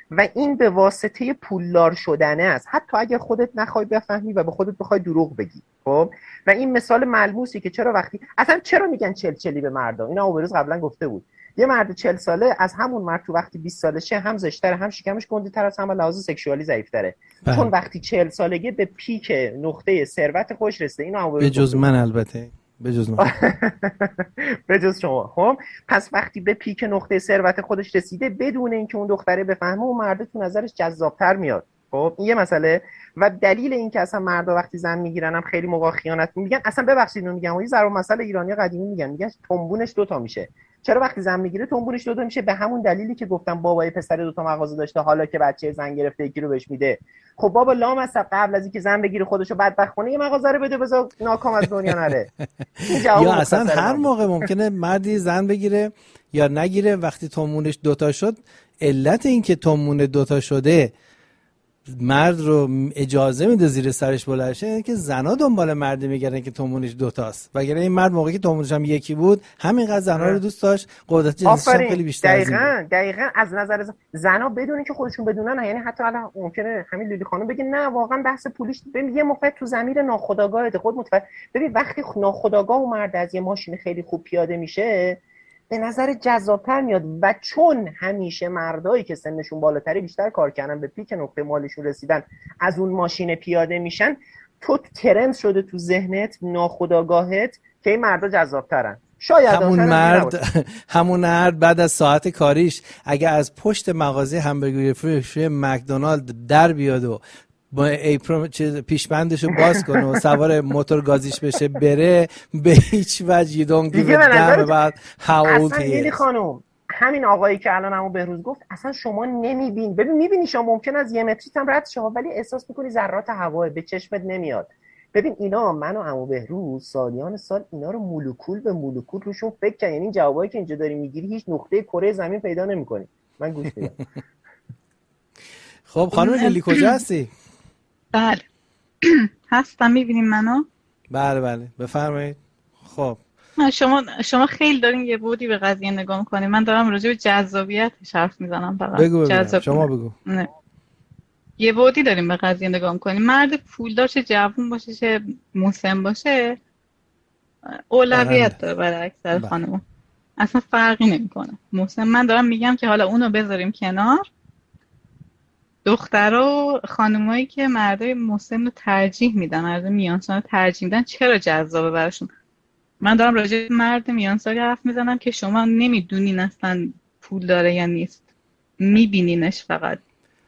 و این به واسطه پولدار شدنه است، حتی اگر خودت نخوای بفهمی و به خودت بخوای دروغ بگی. خب و این مثال ملموسی که چرا میگن چلی به مردا. اینا اوبروز قبلا گفته بود یه مرد 40 ساله از همون مرد تو وقتی 20 سالشه هم زشتره، هم شکمش گنده‌تر است، هم لحاظ سکشوالی ضعیف‌تره، چون وقتی 40 سالگی به پیک نقطه ثروت خوش رسیده. اینو اوبروز به جز من البته به جز من به جز شما. خب پس وقتی به پیک نقطه ثروت خودش رسیده بدون اینکه اون دختره بفهمه، اون مرد تو نظرش جذابتر میاد. خب این یه مسئله. و دلیل این که اصلا مردا وقتی زن میگیرن هم خیلی موقع خیانت میگن، اصلا ببخشید اینو میگم، یه ضرب مسئله ایرانی قدیمی میگن تنبونش دوتا میشه. چرا وقتی زن میگیره تنبونش دوتا میشه؟ به همون دلیلی که گفتم بابای پسر دوتا مغازه داشته، حالا که بچه زن گرفته یکی رو بهش میده. خب بابا لامصب قبل از اینکه زن بگیره خودشو بدبخت کنه یه مغازه رو بده بذار ناکام از دنیا نره. یا اصلا هر موقع ممکنه مردی زن بگیره یا نگیره، وقتی تومونش دوتا شد، علت این که تومون دوتا شده مرد رو اجازه میده زیر سرش بلند شه اینه که زنا دنبال مردی میگردن که تومونش دوتاست، وگرنه این مرد موقعی که تومونش هم یکی بود همینقدر زنا رو دوست داشت، قدرت جنسیش هم خیلی بیشتر. دقیقاً از نظر زنا بدون که خودشون بدونن، یعنی حتی الان ممکنه همین لیلی خانم بگه نه واقعا بحث پولیش، ببین یه موقع تو ضمیر ناخودآگاهت خود ببین وقتی ناخودآگاه اون مرد از یه ماشین خیلی خوب پیاده میشه به نظر جذابتر میاد. و چون همیشه مردایی که سنشون بالاتره بیشتر کار کردن، به پیک نقطه مالشون رسیدن، از اون ماشین پیاده میشن، تو ترند شده تو ذهنت ناخودآگاهت که این مردا جذابترن. شاید همون مرد بعد از ساعت کاریش اگه از پشت مغازه همبرگر فروشی مکدونالد در بیاد و با اپرون پیشبندشو باز کنه و سوار موتور گازیش بشه بره، به هیچ وجه دیگه به نظر بعد اصلا لیلی خانم همین آقایی که الان عمو بهروز گفت اصلا شما نمیبین. ببین میبینی شما ممکن از 1 متری هم رد شما ولی احساس میکنی ذرات هوا به چشمت نمیاد. ببین اینا من و عمو بهروز سالیان سال اینا رو مولکول به مولکول روشون فکر کردن. یعنی این جوابایی که اینجا داری میگیری هیچ نقطه کره زمین پیدا نمیکنی. من گوش میدم. خب خانم لیلی کجا هستی؟ بله هستم، میبینیم منو؟ بله بفرمایید. خب شما خیلی دارین یه بودی به قضیه نگاه میکنین، من دارم راجع به جذابیتش حرف میزنم فقط. بگو شما بگو. نه. یه بودی داریم به قضیه نگاه میکنیم، مرد پولدار چه جوون باشه چه مسن باشه اولویت داره برای اکثر خانم‌ها، اصلا فرقی نمیکنه. مسن من دارم میگم که حالا اونو بذاریم کنار، دخترها خانمایی که مردای مسن رو ترجیح میدن، مرد میانسان رو ترجیح میدن، چرا جذابه براشون؟ من دارم راجع به مرد میانسالی حرف میزنم که شما نمیدونین اصلا پول داره یا نیست، میبینینش فقط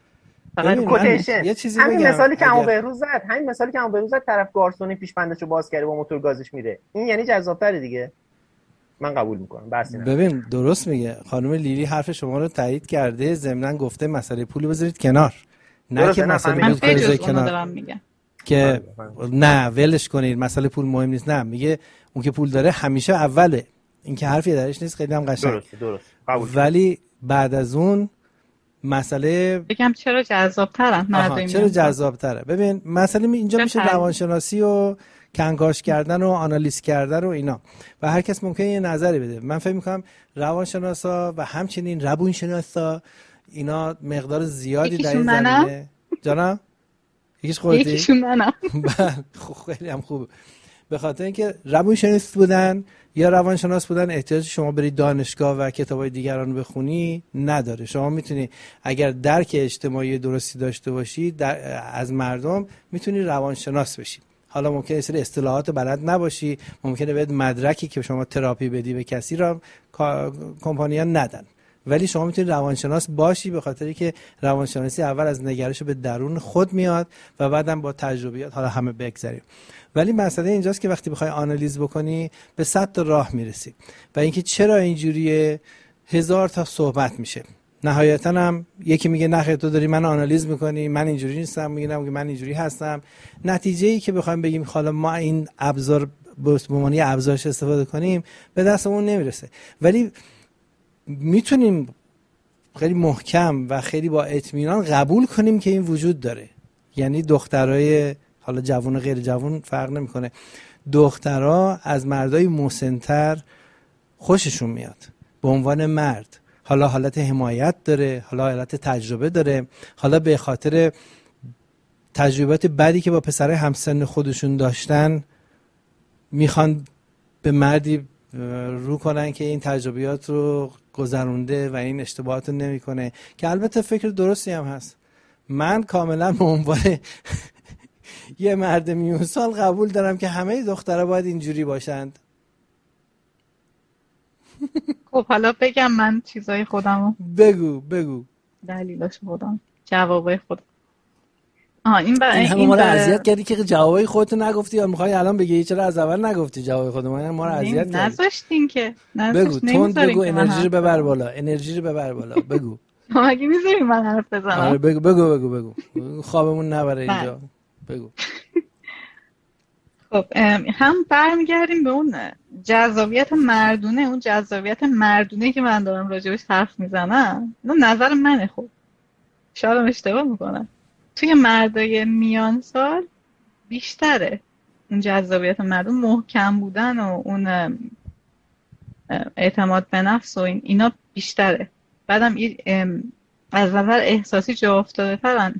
کوتیشن. همین مثالی که عمو بهروز زد، طرف گارسونی پیشبندشو باز کرده با موتور گازش میره، این یعنی جذاب‌تره دیگه. من قبول میکنم. ببین درست میگه خانم لیلی، حرف شما رو تایید کرده، ضمناً گفته مسئله پول بذارید کنار، نه که مسئله پول بذارید کنار که نه ولش کنید مسئله پول مهم نیست. نه میگه اون که پول داره همیشه اوله، این که حرفی درش نیست، خیلی هم قشنگ. درست. ولی بعد از اون مسئله بگم چرا جذاب‌تره. چرا جذاب‌تره؟ ببین مسئله اینجا میشه روانشناسی و کنکاش کردن و آنالیز کردن و اینا، و هر کس ممکنه یه نظری بده. من فکر می‌کنم روانشناسا و همچنین روانشناسا اینا مقدار زیادی در این زمینه. جانم یکیش خودتی؟ یکیشون منم. خیلی هم خوبه. به خاطر اینکه روانشناس بودن یا روانشناس بودن احتیاج شما برید دانشگاه و کتابای دیگران بخونی نداره. شما میتونی اگر درک اجتماعی درستی داشته باشی از مردم میتونی روانشناس بشی. حالا ممکنه سری اصطلاحات بلد نباشی، ممکنه بهت مدرکی که شما تراپی بدی به کسی را کمپانی‌ها ندن، ولی شما میتونی روانشناس باشی، به خاطری که روانشناسی اول از نگرش به درون خود میاد و بعدم با تجربیات حالا همه بگذریم. ولی مسئله اینجاست که وقتی بخوای آنالیز بکنی به 100 تا راه میرسی و اینکه چرا اینجوریه 1000 تا صحبت میشه. نهایتا هم یکی میگه نه تو داری من آنالیز میکنی، من اینجوری نیستم، میگم من اینجوری هستم. نتیجه‌ای که بخوایم بگیم حالا ما این ابزار به عنوان ابزارش استفاده کنیم به دستمون نمیرسه. ولی میتونیم خیلی محکم و خیلی با اطمینان قبول کنیم که این وجود داره. یعنی دخترای حالا جوون و غیر جوون فرق نمیکنه، دخترها از مردای مسن‌تر خوششون میاد به عنوان مرد. حالا حالت حمایت داره، حالا حالت تجربه داره، حالا به خاطر تجربات بدی که با پسرای همسن خودشون داشتن میخوان به مردی رو کنن که این تجربیات رو گذرونده و این اشتباهات رو نمیکنه، که البته فکر درستی هم هست. من کاملا به عنوان یه مرد میون سال قبول دارم که همه دخترها باید اینجوری باشند. خب حالا بگم من چیزای خودمو. بگو دلیلاش خودم، جوابای خودم. این همه ما رو اذیت کردی که جوابای خودتو نگفتی، یا میخوای الان بگی چرا از اول نگفتی جواب خودمون؟ ما رو اذیت کردی. نذاشتین که بگو تند بگو، انرژی رو ببر بالا بگو. مگه میذاری من حرف بزنم؟ آره بگو خوابمون نبره اینجا. بگو. خب هم برمیگردیم به اون جذابیت مردونه، اون جذابیت مردونه که من دارم راجبش حرف میزنم. اون نظر منه، خب شاید اشتباه میکنم. توی مردای میان سال بیشتره اون جذابیت مردم، محکم بودن و اون اعتماد به نفس و اینا بیشتره. بعدم از نظر احساسی جا افتاده ترن.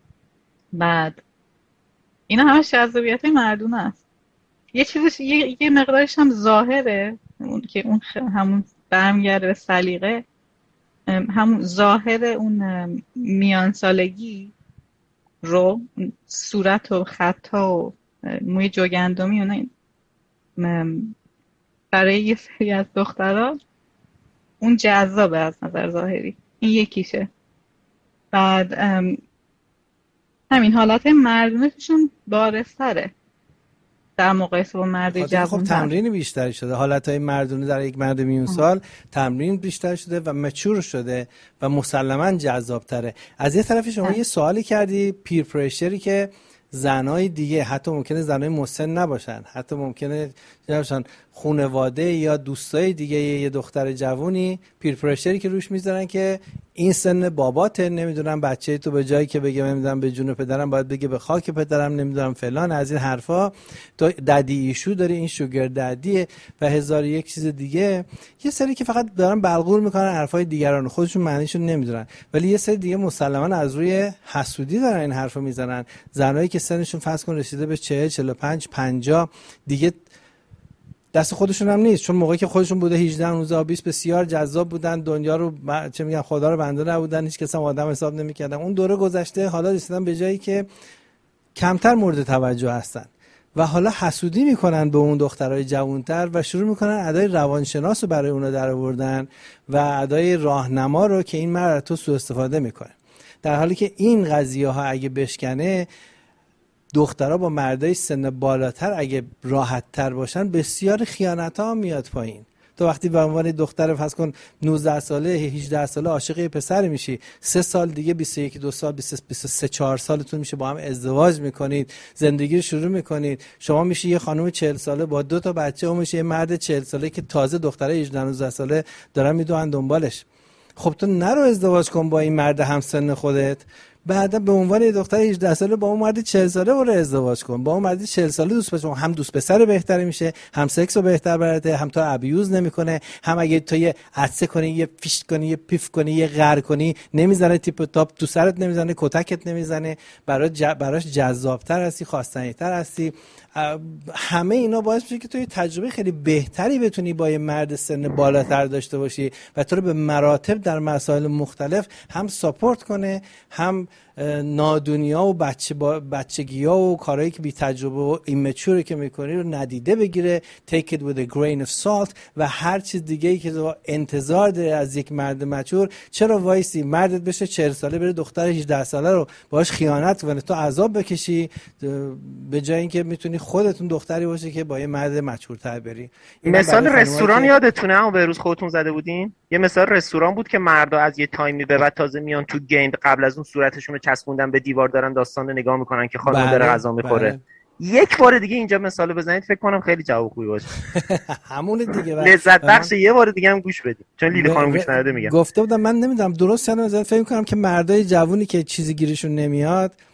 بعد اینا همه جذابیت مردونه است. یه چیزش یه مقدارش هم ظاهره، که اون همون برمیگرده به سلیقه، همون ظاهر اون میان سالگی رو، صورت و خطا و موی جوگندمی اونا برای یه سری از دخترها اون جذابه از نظر ظاهری. این یکیشه. بعد همین حالت مردونه توشون بارزتره در مقایسه با مرد جوان. خب تمرین بیشتری شده، حالتهای مردونه در یک مرد میون سال تمرین بیشتر شده و مچور شده و مسلماً جذابتره. از یه طرف شما یه سوالی کردی، پیر پرشری که زنای دیگه، حتی ممکنه زنای مسن نباشن، حتی ممکنه نباشن خانواده یا دوستای دیگه یه دختر جوونی، پیر پرشری که روش میذارن که این سن باباته، نمیدونم بچه تو به جایی که بگه نمیدونم به جون پدرم باید بگه به خاک پدرم، نمیدونم فلان، از این حرفا. تو ددی ایشو داری، این شوگر ددیه و هزار یک چیز دیگه. یه سری که فقط دارن بلغور میکنن حرفای دیگران، خودشون معنیشو نمیدونن، ولی یه سری دیگه مسلماً از روی حسودی دارن این حرفو میزنن. زنایی که سنشون فرض کن رسیده به 40 45 50 دیگه دست خودشون هم نیست، چون موقعی که خودشون بوده 18 19 20 بسیار جذاب بودن، دنیا رو چه میگن خدا رو بنده نبودن، هیچ کس هم آدم حساب نمیکردن. اون دوره گذشته، حالا رسیدن به جایی که کمتر مورد توجه هستن و حالا حسودی میکنن به اون دخترای جوانتر و شروع میکنن ادای روانشناس رو برای اونا در آوردن و ادای راهنما رو که این مرد تو سوء استفاده میکنه، در حالی که این قضیه ها اگه بشکنه، دخترها با مردای سن بالاتر اگه راحت تر باشن، بسیار خیانت ها میاد پایین. تو وقتی به عنوان دختر فرض کن 19 ساله 18 ساله عاشق یه پسر میشی، 3 سال دیگه 21 2 سال 23 4 سالتون میشه، با هم ازدواج میکنید، زندگی رو شروع میکنید، شما میشی یه خانم 40 ساله با 2 تا بچه، اون میشه یه مرد 40 ساله که تازه دختره 18 19 ساله دارن میدوئن دنبالش. خب تو نرو ازدواج کن با این مرد همسن خودت، بعدا به عنوان یه دختر 18 ساله با اون مرد 40 ساله برو ازدواج کن، با اون مرد 40 ساله دوست بشو، هم دوست پسر بهتری میشه، هم سکس رو بهتر برده، هم تو ابیوز نمیکنه، هم اگه تو یه عطسه کنی، یه فیش کنی، یه پیف کنی، یه غر کنی، نمیزنه تیپ تاپ تو سرت، نمیزنه کتکت، نمیزنه، براش جذابتر هستی، خواستنی‌تر هستی. همه اینا باعث میشه که تو یه تجربه خیلی بهتری بتونی با یه مرد سن بالاتر داشته باشی و تو رو به مراتب در مسائل مختلف هم ساپورت کنه، هم نادونیا و بچگی‌ها و کارهایی که بی تجربه و ایمچوری که میکنی رو ندیده بگیره، take it with a grain of salt و هر چیز دیگه‌ای که تو انتظار داری از یک مرد مچور. چرا وایسی مردت بشه 40 ساله بره دختر 18 ساله رو باهاش خیانت کنه، تو عذاب بکشی، به جای اینکه میتونی خودتون دختری باشه که با یه مرد مچورتر بری. مثال رستوران یادتونه اما به روز خودتون زده بودین؟ یه مثال رستوران بود که مردا از یه تایمی به بعد تازه میان تو گیم، قبل از اون صورتشون رو چسبوندن به دیوار دارن داستان نگاه میکنن که خانم داره غذا میخوره. یک بار دیگه اینجا مثال بزنید، فکر کنم خیلی جواب خوبی باشه. همون دیگه لذت بخش. یه بار دیگه هم گوش بدید، چون لیلی خانم گوش نده. میگم گفته بودم من نمیدونم درست یا نه، فکر میکنم که مردای جوونی که چیزی گیرشون نمیاد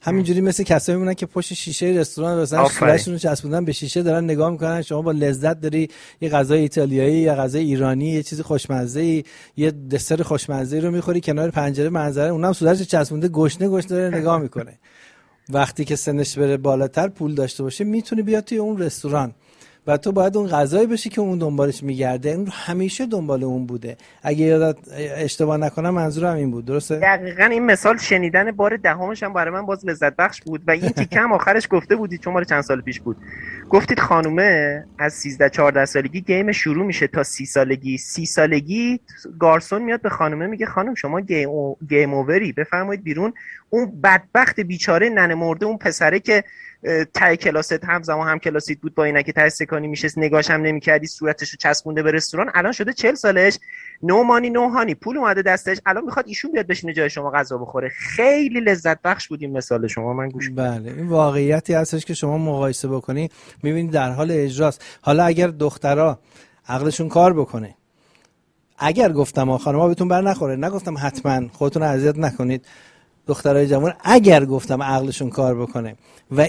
همینجوری مثل کسایی میمونن که پشت شیشه رستوران مثلا صورتشون رو چسبوندن به شیشه دارن نگاه میکنن، شما با لذت داری یه غذای ایتالیایی یا غذای ایرانی، یه چیز خوشمزه‌ای، یه دسر خوشمزه‌ای رو میخوری کنار پنجره منظره، اونم صورتش چسبونده گشنه داره نگاه میکنه. وقتی که سنش بره بالاتر، پول داشته باشه، میتونه بیاد توی اون رستوران و تو باید اون غذایی بشی که اون دنبالش میگرده. اون همیشه دنبال اون بوده. اگه یادت اشتباه نکنم منظورم این بود، درسته؟ دقیقاً این مثال شنیدن بار دهمش هم برای من باز لذت بخش بود و این تیکه هم آخرش گفته بودید، چون مال چند سال پیش بود، گفتید خانومه از 13-14 سالگی گیم شروع میشه تا 30 سالگی. 30 سالگی گارسون میاد به خانومه میگه خانم شما گیم اووری، بفرمایید بیرون. اون بدبخت بیچاره ننه مرده، اون پسره که تای کلاست هم کلاسیت بود با اینا که ته سکانی میشست نگاش هم نمی‌کردی، صورتشو چسبونده به رستوران، الان شده 40 سالش، نو مانی نو هانی، پول اومده دستش، الان میخواد ایشون بیاد بشینه جای شما غذا بخوره. خیلی لذت بخش بود این مثال شما، من گوش بله این واقعیتی هستش که شما مقایسه بکنی میبینید در حال اجراست. حالا اگر دخترها عقلشون کار بکنه، اگر گفتم خانم‌ها بهتون بر نخوره، نگفتم حتما خودتون اذیت نکنید، دخترای جوان اگر گفتم عقلشون کار بکنه و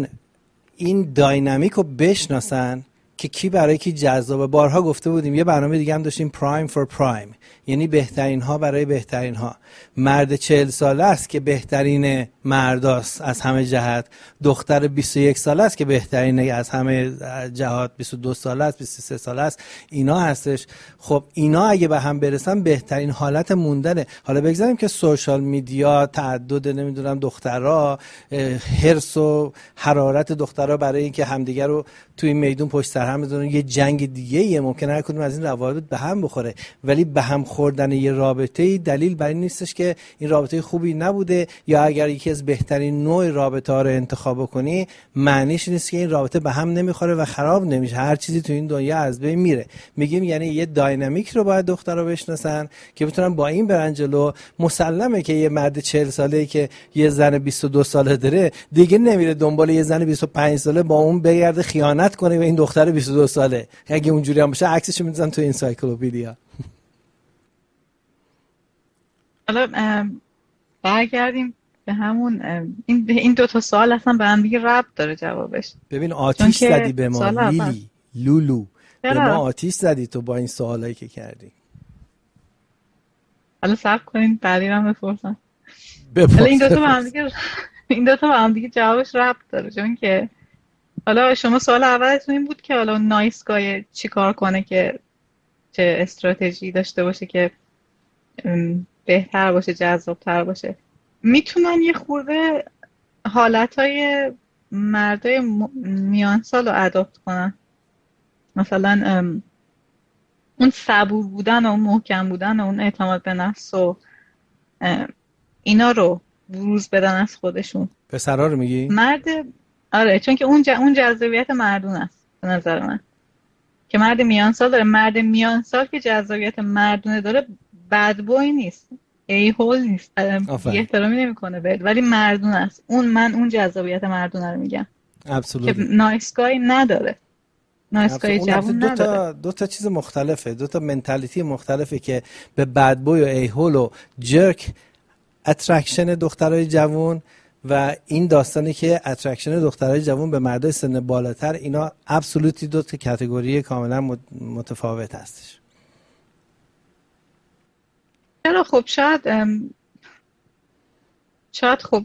این داینامیک رو بشناسن که کی برای کی جذابه. بارها گفته بودیم، یه برنامه دیگه هم داشتیم، پرایم فور پرایم، یعنی بهترین ها برای بهترین ها. مرد 40 ساله است که بهترین مرداست از همه جهت، دختر 21 ساله است که بهترین از همه جهات، 22 ساله است، 23 ساله است، اینا هستش. خب اینا اگه به هم برسن بهترین حالت موندنه. حالا بگذاریم که سوشال میدیا، تعدد نمیدونم دخترها، حرص و حرارت دخترها برای اینکه همدیگه رو توی میدون پشت سر هم بزنن، یه جنگ دیگه ممکنه هر کدوم از این روابط به هم بخوره، ولی به هم خوردن یه رابطه دلیل بر این نیستش که این رابطه خوبی نبوده، یا اگر یکی از بهترین نوع رابطه ها رو انتخاب کنی معنیش نیست که این رابطه به هم نمیخوره و خراب نمیشه. هر چیزی تو این دنیا از بین میره. میگیم یعنی یه داینامیک رو باید دخترها بشناسن که بتونن با این برن جلو. مسلمه که یه مرد 40 ساله‌ای که یه زن 22 ساله داره دیگه نمیره دنبال یه زن 25 ساله با اون بگرده خیانت کنه به این دختر 22 ساله. اگه اونجوری هم باشه عکسش میذارن تو انسایکلوپدیا. حالا برگردیم به همون این دو تا سوال اصلا به هم دیگه ربط داره جوابش. ببین آتیش زدی به ما لیلی لولو، به ما آتیش زدی تو با این سوالایی که کردی. حالا صبر کنین بعدی هم بپرسم. حالا این دو تا به هم دیگه جوابش ربط داره، چون که حالا شما سوال اولتون این بود که حالا نایس گای چی کار کنه که چه استراتژی داشته باشه که بهتر باشه، جذابتر باشه. میتونن یه خورده حالتهای مردای میان سال رو اداپت کنن، مثلا اون صبور بودن و اون محکم بودن و اون اعتماد به نفس و اینا رو بروز بدن از خودشون. پسرها رو میگی؟ آره، چون که اون جذابیت مردون است به نظر من، که مرد میان سال داره. مرد میان سال که جذابیت مردونه داره بد بوی نیست، ای هول نیست، بی احترامی نمیکنه بهت، ولی مردون است. اون جذابیت مردونه رو میگم که نایس گای نداره، نایس گای جوون نداره. دو تا چیز مختلفه، دو تا منتالیتی مختلفه که به بد بوی و ای هول و جرک اترکشن دخترای جوون و این داستانی که اترکشن دخترای جوان به مردای سن بالاتر، اینا ابسولوتی دو تا کاتگوری کاملا متفاوت هستش. چرا؟ خب شاید خب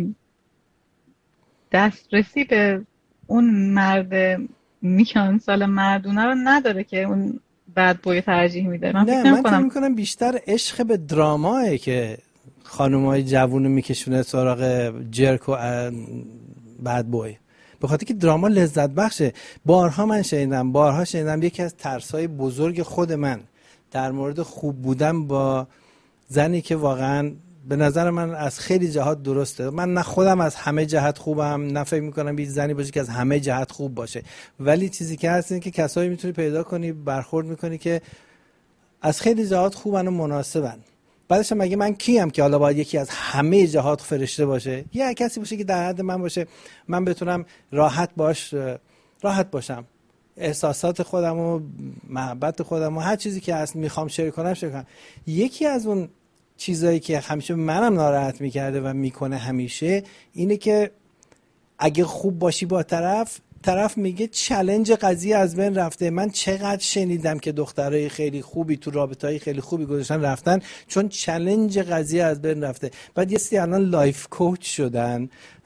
دسترسی به اون مرد میان سال مردونه رو نداره که اون بد بوی ترجیح میده. من فکر میکنم بیشتر عشق به دراماه که خانم‌های جوونو میکشونه سراغ جرک و بد بوی، به خاطر که دراما لذت بخشه. بارها شنیدم یکی از ترس‌های بزرگ خود من در مورد خوب بودن با زنی که واقعا به نظر من از خیلی جهات درسته، من نه خودم از همه جهت خوبم، نه فکر میکنم یه زنی باشه که از همه جهت خوب باشه، ولی چیزی که هست اینه که کسایی میتونی پیدا کنی، برخورد میکنی که از خیلی جهات خوبن و مناسبن. بعدش مگه من کیم که حالا باید یکی از همه جهات فرشته باشه؟ یه کسی باشه که در حد من باشه، من بتونم راحت باشم، احساسات خودم و محبت خودم و هر چیزی که هست میخوام شیر کنم. یکی از اون چیزایی که همیشه منم ناراحت میکرده و میکنه همیشه اینه که اگه خوب باشی با طرف میگه چالش قضیه از بین رفته. من چقدر شنیدم که دخترای خیلی خوبی تو رابطه‌های خیلی خوبی گذاشتن رفتن چون چالش قضیه از بین رفته. بعد یه سری الان لایف کوچ شدن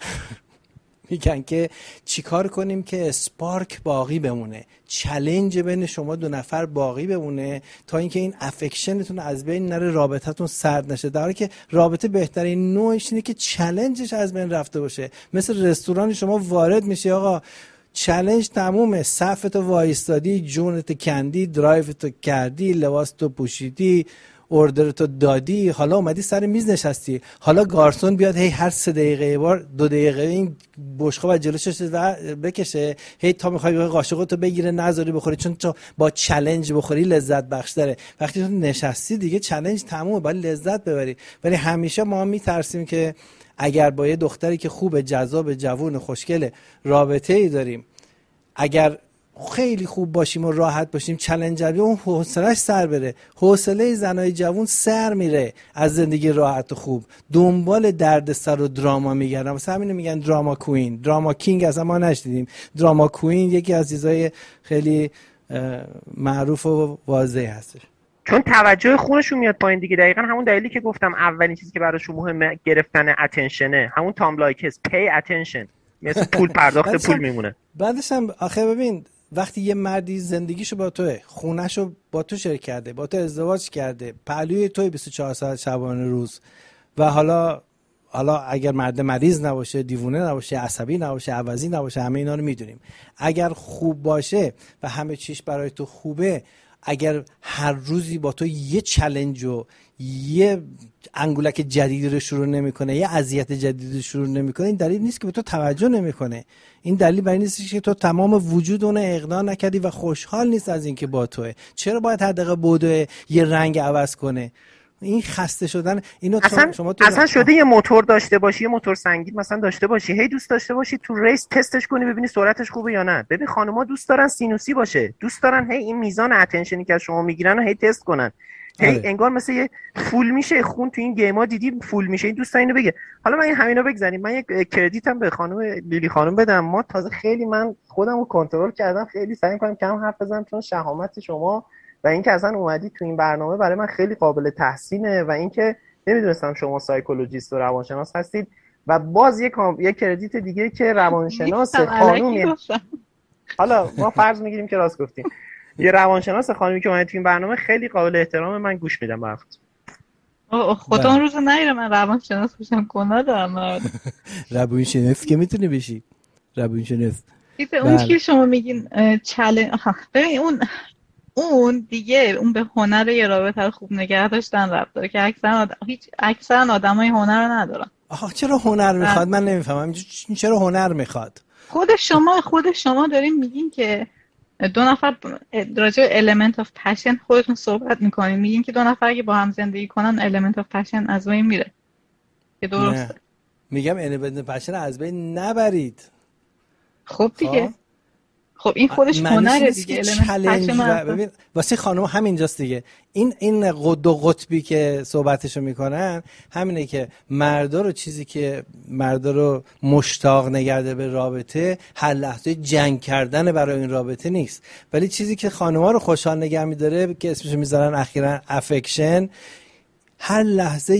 میگن که چیکار کنیم که اسپارک باقی بمونه، چالش بین شما دو نفر باقی بمونه تا اینکه این افکشنتون از بین نره، رابطتون سرد نشه. در حالی که رابطه بهترین نوعش اینه که چالشش از بین رفته باشه. مثل رستوران شما وارد میشه، آقا چالش تمومه، صفتو وایستادی، جونت کندی، درایوتو کردی، لباستو پوشیدی، اوردرتو دادی، حالا اومدی سر میز نشستی، حالا گارسون بیاد هی هر 3 دقیقه یه بار 2 دقیقه این بشقاب از جلوش بکشه، هی تا میخوای قاشقتو بگیره نذاری بخوری، چون تو با چالش بخوری لذت بخش داره. وقتی تو نشستی دیگه چالش تمومه، باید لذت ببری. ولی همیشه ما میترسیم که اگر با یه دختری که خوبه، جذاب، جوون، خوشگله رابطه ای داریم، اگر خیلی خوب باشیم و راحت باشیم، چالنجری اون حوصله‌اش سر بره. حوصله زنای جوون سر میره از زندگی راحت و خوب، دنبال دردسر و دراما میگردن. واسه همین میگن دراما کوین، دراما کینگ از ما نشدیدیم. دراما کوین یکی از چیزای خیلی معروف و واضح هستش. چون توجه خونشون میاد پایین دیگه. دقیقاً همون دلیلی که گفتم اولین چیزی که براشون مهمه گرفتن اتنشنه، همون تام لایکس، پی اتنشن، مثل پول پرداخت پول میمونه. بعدش هم آخه ببین وقتی یه مردی زندگیشو با توه، خونهشو با تو شریک کرده، با تو ازدواج کرده، پهلوی توی 24 ساعت شبانه روز، و حالا اگر مرد مریض نباشه، دیوونه نباشه، عصبی نباشه، عوضی نباشه، همه اینا رو میدونیم. اگر خوب باشه و همه چیش برای تو خوبه، اگر هر روزی با تو یه چالش و یه انگولک جدیدی رو شروع نمیکنه، یه اذیت جدیدی رو شروع نمیکنه، این دلیل نیست که به تو توجه نمیکنه. این دلیل بر این نیست که تو تمام وجود اون اقدار نکردی و خوشحال نیست از اینکه با توه. چرا باید هر دقیقه بوده یه رنگ عوض کنه؟ این خسته شدن اینو اصلا شده یه موتور داشته باشی، یه موتور سنگین مثلا داشته باشی، هی دوست داشته باشی تو ریس تستش کنی ببینی سرعتش خوبه یا نه. ببین خانوما دوست دارن سینوسی باشه، دوست دارن هی این میزان اتنشنی که از شما میگیرن رو هی تست کنن. هی انگار مثل یه فول میشه خون تو این گیما، دیدی فول میشه. این دوستا اینو بگه. حالا من همینا بگذاریم، من یک کردیتم به خانم لیلی خانم بدم. ما تازه خیلی من خودم رو کنترل کردم، خیلی سعی می‌کنم کم حرف بزنم، چون شهامت شما و اینکه اصلا اومدی تو این برنامه برای من خیلی قابل تحسینه، و اینکه نمیدونستم شما سایکولوژیست و روانشناس هستید. و باز یک کردیت دیگه که روانشناس خانومی، حالا ما فرض میگیریم که راست گفتیم، یه روانشناس خانومی که اومد تو این برنامه خیلی قابل احترامه. من گوش میدم به حرفت. خدا اون روز نگیره من روانشناس بشم، گناه دارم. روانشناس که میتونه بشی روانشناس. اون که شما میگین چالش، ببین اون دیگه اون به هنر یه رابطه خوب نگه داشتن ربط داره که اکثرا آدمای هنر رو ندارن. چرا هنر میخواد؟ من نمیفهمم چرا هنر میخواد. خود شما دارین میگین که 2 نفر راجع به element of passion خودتون صحبت میکنین، میگین که 2 نفر اگه با هم زندگی کنن element of passion از بین میره، که درسته؟ میگم element of passion از بین نبرید. خب دیگه خب این خودش هنره دیگه. ببین واسه خانم همینجاست دیگه. این قد و قطبی که صحبتشو میکنن همینه که مردا رو، چیزی که مردا رو مشتاق نگرده به رابطه هر لحظه جنگ کردن برای این رابطه نیست، ولی چیزی که خانم‌ها رو خوشحال نگه میداره که اسمشو میذارن اخیراً افکشن، هر لحظه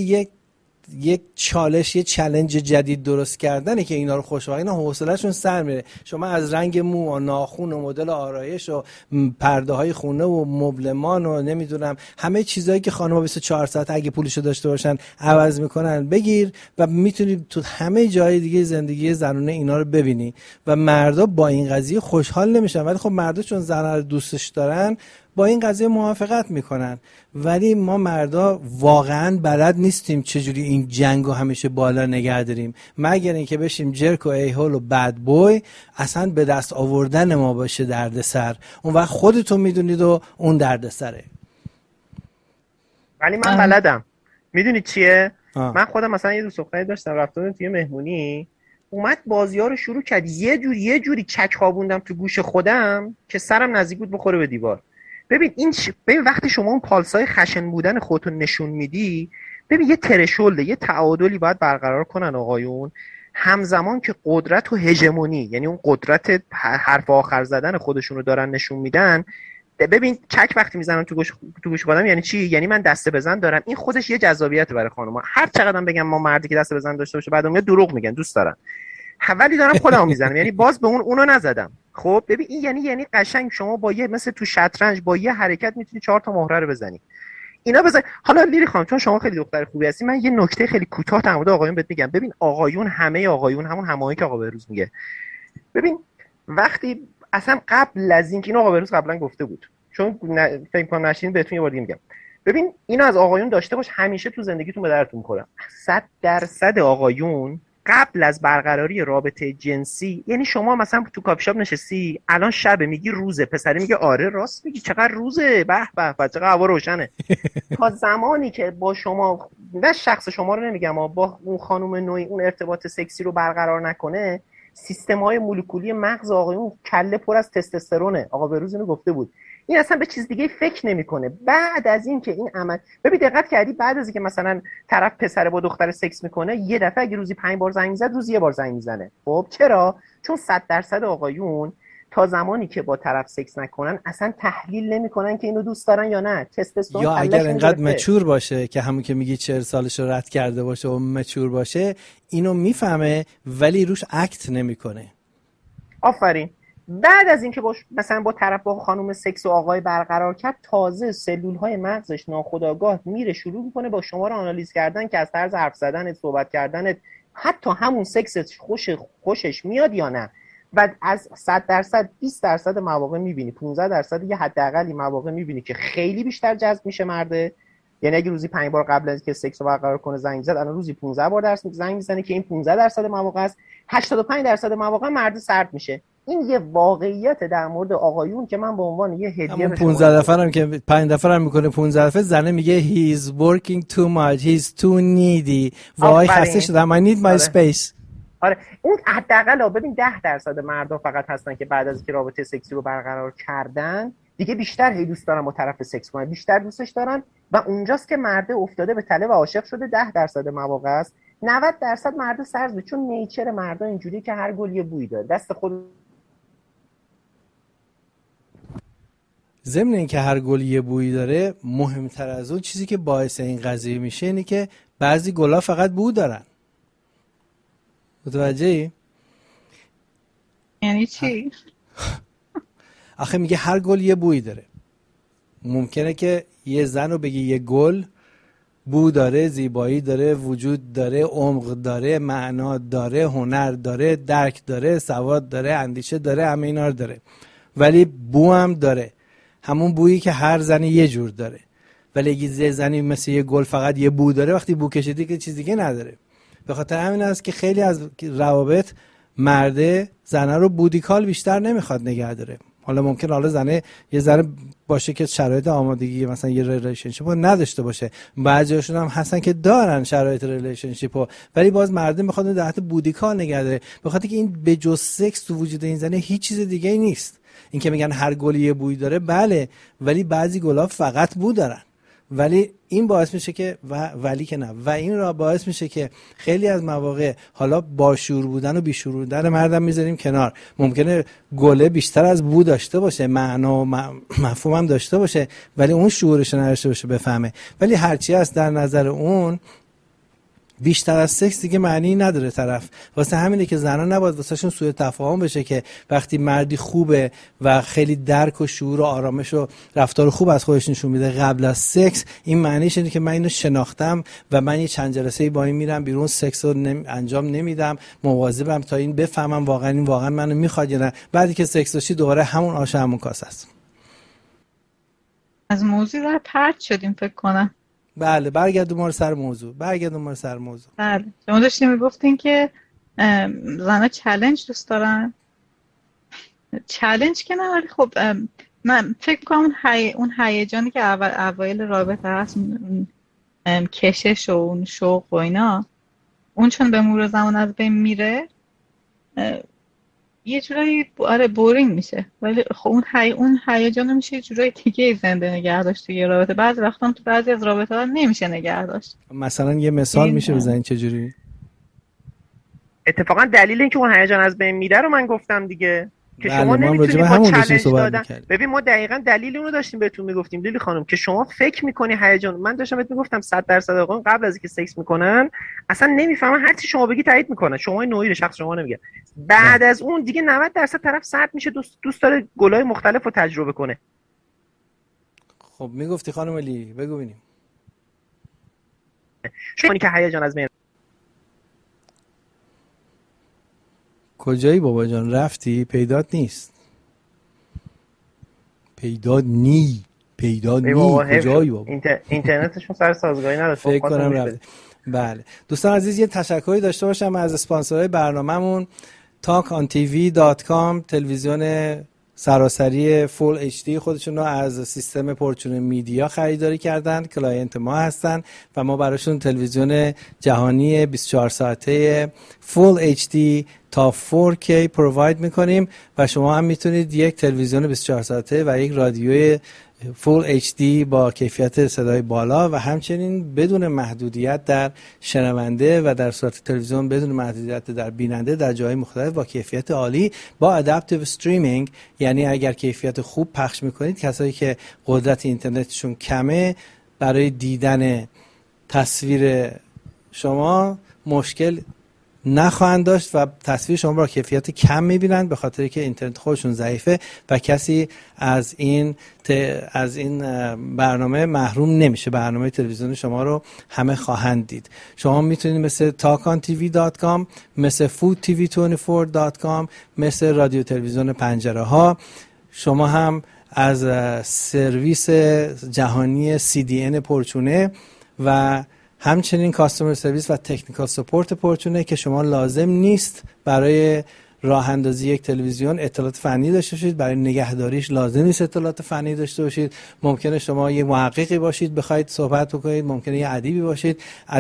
یک چالش، یه چالش جدید درست کردنه که اینا رو خوشحال، اینا حوصله‌شون سر میره. شما از رنگ مو و ناخن و مدل آرایش و پرده های خونه و مبلمان و نمیدونم همه چیزایی که خانم‌ها 24 ساعت اگه پولشو داشته باشن عوض میکنن بگیر و میتونی تو همه جای دیگه زندگی زنونه اینا رو ببینی. و مردا با این قضیه خوشحال نمیشن، ولی خب مردا چون زن‌ها رو دوستش دارن با این قضیه موافقت میکنن. ولی ما مردا واقعا بلد نیستیم چجوری این جنگو همیشه بالا نگه داریم، مگر اینکه بشیم جرک و ایهول و بد بوی، اصلا به دست آوردن ما باشه دردسر. اون وقت خودتون میدونید و اون دردسره. ولی من بلدم. میدونید چیه؟ من خودم مثلا یه دوست دختری داشتم، رفتم توی مهمونی، اومد بازی‌ها رو شروع کرد، یه جوری چک خوابوندم تو گوش خودم که سرم نزدیک بود بخوره به دیوار. ببین وقتی شما اون پالسای خشن بودن خودتون نشون میدی، ببین یه ترشولده، یه تعادلی باید برقرار کنن آقایون، همزمان که قدرت و هژمونی، یعنی اون قدرت حرف آخر زدن خودشون رو دارن نشون میدن. ببین چک وقتی میزنن تو گوش آدم یعنی چی؟ یعنی من دسته بزن دارم. این خودش یه جذابیت برای خانم‌ها. هر چقدر بگم ما مردی که دسته بزن داشته باشه بعد میاد دروغ میگن، دوست دارن. ولی دارم خودمو میزنم، یعنی باز به اونو نزدم. خب ببین این یعنی قشنگ شما با یه مثل تو شطرنج با یه حرکت میتونی 4 تا مهره رو بزنی. اینا بزن. حالا لیلی خانم چون شما خیلی دختر خوبی هستی، من یه نکته خیلی کوتاه در مورد آقایون بهت میگم. ببین آقایون، همه آقایون، همون همایی که آقا بهروز میگه، ببین وقتی اصلا قبل از اینکه این آقا بهروز قبلا گفته بود، چون فکر کنم نشین بهتون یه بار دیگه میگم، ببین اینو از آقایون داشته باش، همیشه تو زندگیتون به درتون میخوره. 100% آقایون قبل از برقراری رابطه جنسی، یعنی شما مثلا تو کافی شاپ نشستی، الان شب میگی روزه، پسری میگه آره راست میگی چقدر روزه، به به چقدر هوا روشنه. تا زمانی که با شما، نه شخص شما رو نمیگم، با اون خانم نوعی اون ارتباط سکسی رو برقرار نکنه، سیستم‌های مولکولی مغز آقایون کله پر از تستوسترونه. آقا بهروز اینو گفته بود. این اصلا به چیز دیگه فکر نمیکنه. بعد از این که این عمل، ببین دقت کردی بعد از اینکه مثلا طرف پسر با دختر سکس میکنه، یه دفعه اگه روزی 5 بار زنگ میزد، روزی 1 بار زنگ میزنه. خب چرا؟ چون 100% آقایون تا زمانی که با طرف سکس نکنن اصلا تحلیل نمیکنن که اینو دوست دارن یا نه. تستوسترون یا اگر انقدر مچور باشه که همون که میگی 40 سالش رو رد کرده باشه و مچور باشه، اینو میفهمه ولی روش اکت نمیکنه. آفرین. بعد از اینکه مثلا با طرف با خانم سکس و آقای برقرار کرد، تازه سلول‌های مغزش ناخودآگاه میره شروع میکنه با شما رو آنالیز کردن که از طرز حرف زدنت، صحبت کردنت، حتی همون سکست خوشش میاد یا نه. و از 100% 20% مواقع میبینی، 15% یه حداقلی مواقع میبینی که خیلی بیشتر جذب میشه مرده. یعنی اگه روزی 5 بار قبل از که سکس رو برقرار کنه زنگ زد، الان روزی 15 بار زنگ میزنه که این 15% مواقع است. 85% مواقع مرد سرد میشه. این یه واقعیت در مورد آقایون که من به عنوان یه هدیه به 15 دفعه هم که 5 دفعه هم میکنه، 15 دفعه زنه میگه he's working too much, he's too needy, وای خسته شدم, I need my space. آره اون حداقل ببین 10% مردا فقط هستن که بعد از اینکه رابطه سکسی رو برقرار کردن دیگه بیشتر هی دوست دارن با طرف سکس کنن، بیشتر دوستش دارن و اونجاست که مرد افتاده به تله و عاشق شده. 10% مواقع است. 90% مرد سرزه، چون نیچر مردا اینجوریه که هر گل یه بویی داره. دست خود ضمن اینکه هر گل یه بویی داره، مهمتر از اون چیزی که باعث این قضیه میشه اینه که بعضی گلا فقط بو دارن. متوجهی؟ یعنی چی؟ آخه میگه هر گل یه بویی داره. ممکنه که یه زن رو بگی یه گل بو داره، زیبایی داره، وجود داره، عمق داره، معنا داره، هنر داره، درک داره، سواد داره، اندیشه داره، همه اینا رو داره، ولی بو هم داره، همون بویی که هر زنی یه جور داره. ولی اگه زنی مثل یه گل فقط یه بو داره، وقتی بو کشیدی که چیز دیگه نداره. به خاطر همین است که خیلی از روابط مرده زنه رو بودیکال بیشتر نمیخواد نگه داره. حالا ممکن زنه یه ذره باشه که شرایط آمادگی مثلا یه ریلیشنشیپ رو نداشته باشه، بعضیاشون هم هستن که دارن شرایط ریلیشنشیپ رو، ولی باز مرده میخواد در حد بودیکال نگه داره، به خاطر که این به جز سکس تو وجود این زنه هیچ چیز دیگه ای نیست. این که میگن هر گلی یه بوی داره، بله، ولی بعضی گلا فقط بو دارن. ولی این باعث میشه که ولی که نه، و این را باعث میشه که خیلی از مواقع، حالا با شعور بودن و بی شعور بودن مردم میذاریم کنار، ممکنه گله بیشتر از بو داشته باشه، معنا و مفهوم هم داشته باشه، ولی اون شعورش نداشته باشه بفهمه. ولی هرچی هست در نظر اون بیشتر از سکس دیگه معنی نداره طرف. واسه همینه که زنان نباید واسهشون سوء تفاهم بشه که وقتی مردی خوبه و خیلی درک و شعور و آرامش و رفتار خوب از خودش نشون میده قبل از سکس، این معنیش اینه که من اینو شناختم و من یه چند جلسه‌ای با این میرم بیرون، سکس رو انجام نمیدم، مواظبم تا این بفهمم واقعا منو میخواد یا نه. بعدی که سکس داشتی دوباره همون آش همون کاسه است. از موضوع رو پرت شدیم فکر کنم. بله برگردون ما رو سر موضوع. بله شما داشتین میگفتین که زنها چالش دوست دارن. چالش که نه، ولی خب من فکر کنم اون هیجانی که اوایل رابطه هست، اون کشش و اون شوق و اینا، اون چون به مرور زمان از بین میره، یه جورایی آره بورینگ میشه، ولی خب اون هیجان میشه یه جورایی دیگه زنده نگه داشت توی رابطه. بعضی وقتا تو بعضی از رابطه ها نمیشه نگه داشت. مثلا یه مثال میشه بزنین چجوری؟ اتفاقا دلیل اینکه اون هیجان از بین میره رو من گفتم دیگه، که شما نمیتونید با چالش دادن. ببین ما دقیقاً دلیل اونو داشتیم بهتون میگفتیم لیلی خانم، که شما فکر میکنی هیجان، من داشتم بهت میگفتم 100% آقایون قبل از اینکه سکس میکنن اصلا نمیفهمن، هر چی شما بگی تایید میکنن، شما نوعی شخص شما نمیگه. بعد از اون دیگه 90% طرف سرد میشه، دوست داره گلای مختلف رو تجربه کنه. خب میگفتی خانم لی، بگو ببینیم. شما که هیجان از بین کجایی بابا جان؟ رفتی؟ پیدات نیست. پیدات نی کجایی بابا؟ اینترنتشون سر سازگاری نداره. فکر کنم رفت. بله دوستان عزیز، یه تشکری داشته باشم از اسپانسرهای برنامه‌مون talkontv.com، تلویزیون سراسری فول HD خودشون رو از سیستم پورچون میدیا خریداری کردن، کلاینت ما هستن و ما براشون تلویزیون جهانی 24 ساعته فول HD تا 4K پروواید میکنیم و شما هم میتونید یک تلویزیون 24 ساعته و یک رادیوی فول HD با کیفیت صدای بالا و همچنین بدون محدودیت در شنونده و در صورت تلویزیون بدون محدودیت در بیننده در جای مختلف با کیفیت عالی با ادپتیو استریمینگ، یعنی اگر کیفیت خوب پخش میکنید، کسایی که قدرت اینترنتشون کمه برای دیدن تصویر شما مشکل نخواهند داشت و تصویر شما را کیفیت کم میبینند به خاطر که اینترنت خودشون ضعیفه و کسی از این برنامه محروم نمیشه. برنامه تلویزیون شما رو همه خواهند دید. شما میتونید مثل talkontv.com، مثل foodtv24.com، مثل رادیو تلویزیون پنجره ها، شما هم از سرویس جهانی CDN پورچونه و همچنین کاستومر سرویس و تکنیکال سپورت پورچونه که شما لازم نیست برای راه اندازی یک تلویزیون اطلاعات فنی داشته باشید، برای نگهداریش لازم نیست اطلاعات فنی داشته باشید. ممکنه شما یه محققی باشید بخواید صحبت بکنید، ممکنه یه ادیبی باشید،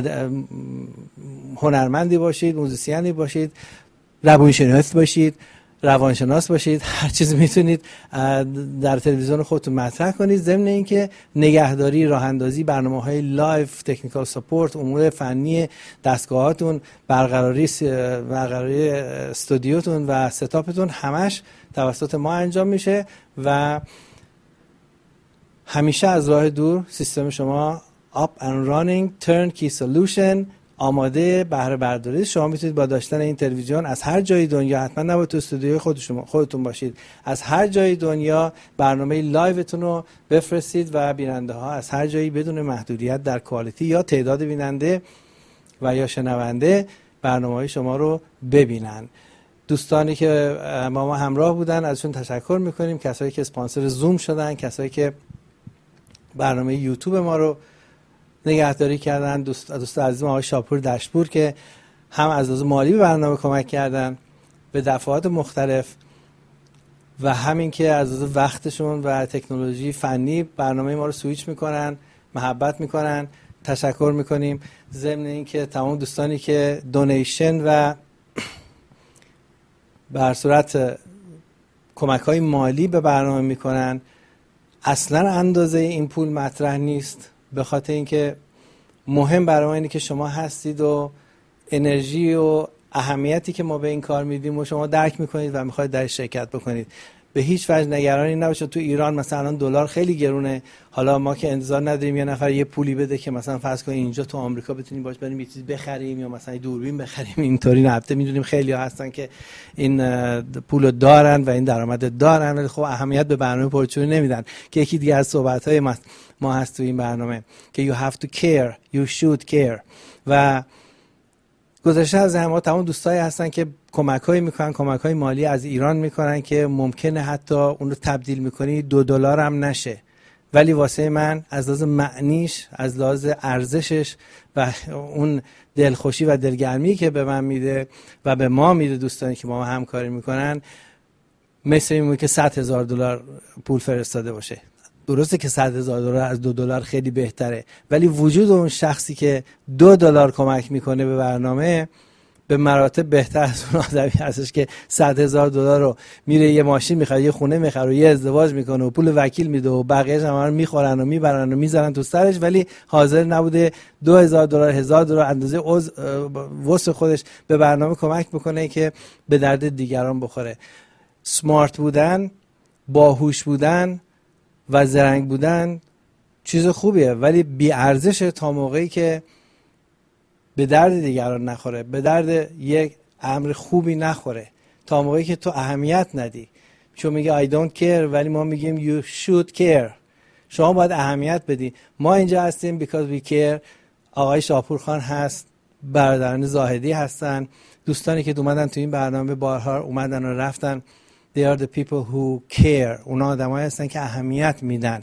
هنرمندی باشید، موزیسیانی باشید، روانشناس باشید، روانشناس باشید، هر چیز میتونید در تلویزیون خودتون مطرح کنید. ضمن اینکه نگهداری، راه اندازی، برنامه‌های لایو، تکنیکال سپورت، امور فنی دستگاهاتون، برقراری استودیوتون و ستاپتون همش توسط ما انجام میشه و همیشه از راه دور سیستم شما up and running turnkey solution آماده بهره برداری. شما میتونید با داشتن این تلویزیون از هر جای دنیا، حتما نباید تو استودیوی خودتون باشید، از هر جای دنیا برنامه لایوتون رو بفرستید و بیننده ها از هر جایی بدون محدودیت در کوالیتی یا تعداد بیننده و یا شنونده برنامه‌های شما رو ببینن. دوستانی که ما همراه بودن ازشون تشکر میکنیم، کسایی که اسپانسر زوم شدن، کسایی که برنامه یوتیوب ما رو نگهداری کردن، دوست عزیزم آقای شاپور دشپور که هم از لحاظ مالی به برنامه کمک کردن به دفعات مختلف و همین که از لحاظ وقتشون و تکنولوژی فنی برنامه ما رو سویچ میکنن، محبت میکنن، تشکر میکنیم. ضمن این که تمام دوستانی که دونیشن و به صورت کمک‌های مالی به برنامه میکنن، اصلا اندازه این پول مطرح نیست، به خاطر اینکه مهم برای ما اینه که شما هستید و انرژی و اهمیتی که ما به این کار میدیم و شما درک میکنید و میخواید در شرکت بکنید. به هیچ وجه نگرانی نباشید. تو ایران مثلا دلار خیلی گرونه، حالا ما که انتظار نداریم یه نفر یه پولی بده که مثلا فرض کنید اینجا تو آمریکا بتونیم باش بریم یه چیز بخریم یا مثلا دوربین بخریم. اینطوری نه، البته میدونیم خیلی ها هستن که این پولو دارن و این درآمد دارن ولی خب اهمیت به برنامه پورچون نمیدن، که یکی دیگه از صحبت‌های ما هست تو این برنامه که you have to care, you should care. و گذشته از ما تمام دوستایی هستن که کمک‌هایی میکنن، کمک‌های مالی از ایران میکنن که ممکنه حتی اون رو تبدیل میکنی $2 هم نشه، ولی واسه من از لحاظ معنیش، از لحاظ ارزشش و اون دلخوشی و دلگرمی که به من میده و به ما میده دوستانی که با ما همکاری میکنن، مثل این که $100,000 پول فرستاده باشه. درسته که $100,000 از $2 خیلی بهتره، ولی وجود اون شخصی که $2 کمک میکنه به برنامه به مراتب بهتر از اون آدمی هستش که $100,000 رو میره یه ماشین میخره، یه خونه میخره و یه ازدواج میکنه و پول وکیل میده و بقیه‌اش هم میخورن و میبرن و میذارن تو سرش، ولی حاضر نبوده $2,000 $1,000 اندازه وسع خودش به برنامه کمک بکنه که به درد دیگران بخوره. سمارت بودن، باهوش بودن و زرنگ بودن چیز خوبیه، ولی بی ارزشه تا موقعی که به درد دیگران نخوره، به درد یک امر خوبی نخوره، تا موقعی که تو اهمیت ندی. چون میگه I don't care ولی ما میگیم you should care. شما باید اهمیت بدی. ما اینجا هستیم because we care. آقای شاپور خان هست، برادران زاهدی هستن، دوستانی که اومدن تو این برنامه بارها اومدن و رفتن. They are the people who care. اونا آدمایی هستن که اهمیت میدن.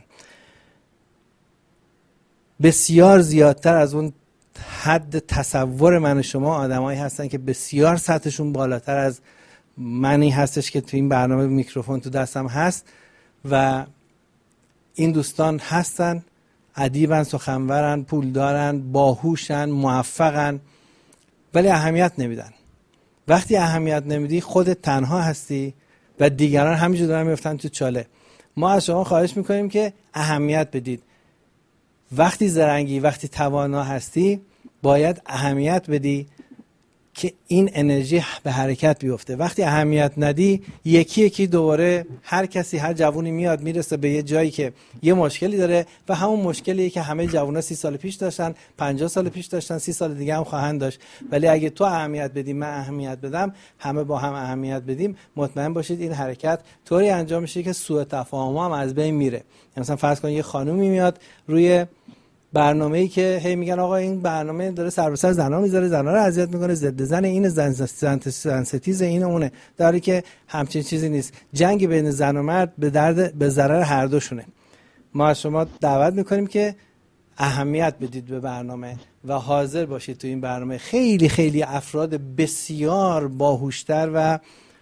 بسیار زیادتر از اون حد تصور من و شما آدمایی هستن که بسیار سطحشون بالاتر از منی هستش که تو این برنامه میکروفون تو دستم هست و این دوستان هستن، ادیبن، سخنورن، پولدارن، باهوشن، موفقن، ولی اهمیت نمیدن. وقتی اهمیت نمیدی خودت تنها هستی و دیگران همینجور دارن میفتن تو چاله. ما از شما خواهش میکنیم که اهمیت بدید. وقتی زرنگی، وقتی توانا هستی باید اهمیت بدی که این انرژی به حرکت بیفته. وقتی اهمیت ندی یکی یکی دوباره هر کسی، هر جوونی میاد میرسه به یه جایی که یه مشکلی داره و همون مشکلیه که همه جوونا 30 سال پیش داشتن، 50 سال پیش داشتن، 30 سال دیگه هم خواهند داشت. ولی اگه تو اهمیت بدی، من اهمیت بدم، همه با هم اهمیت بدیم، مطمئن باشید این حرکت طوری انجام میشه که سوء تفاهم هم از بین میره. مثلا فرض کن یه خانومی میاد روی برنامه‌ای که هی میگن آقا این برنامه داره سر به سر زنا میذاره، زنا رو اذیت میکنه، ضد زن، این زن ستیز، این اونه، داره که همچین چیزی نیست. جنگ بین زن و مرد به ضرر هر دوشونه. ما از شما دعوت میکنیم که اهمیت بدید به برنامه و حاضر باشید تو این برنامه. خیلی خیلی افراد بسیار باهوشتر و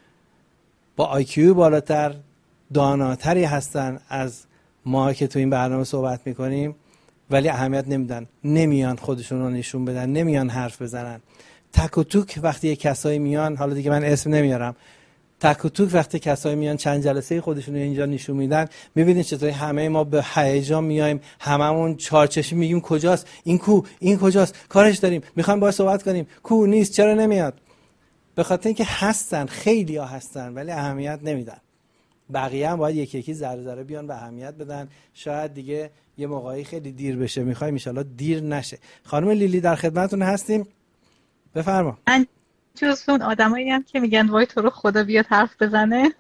با آیکیو بالاتر، داناتری هستن از ما که تو این برنامه صحبت میکنیم، ولی اهمیت نمیدن، نمیان خودشون رو نشون بدن، نمیان حرف بزنن. تک و توک وقتی یک کسایی میان، حالا دیگه من اسم نمیارم، تک و توک وقتی کسایی میان چند جلسه خودشون رو اینجا نشون میدن، میبینید چطوری همه ما به هیجان میایم، هممون چارچشی میگیم کجاست این، کو این کجاست، کارش داریم، میخوایم باهاش صحبت کنیم، کو نیست، چرا نمیاد؟ به خاطر اینکه هستن، خیلی‌ها هستن ولی اهمیت نمیدن. بقیه هم باید یکی یکی ذره ذره بیان و اهمیت بدن. شاید دیگه یه موقعی خیلی دیر بشه، میخوایم ان شاءالله دیر نشه. خانم لیلی در خدمتتون هستیم، بفرما. من جز اون آدمایی هم که میگن وای تو رو خدا بیاد حرف بزنه.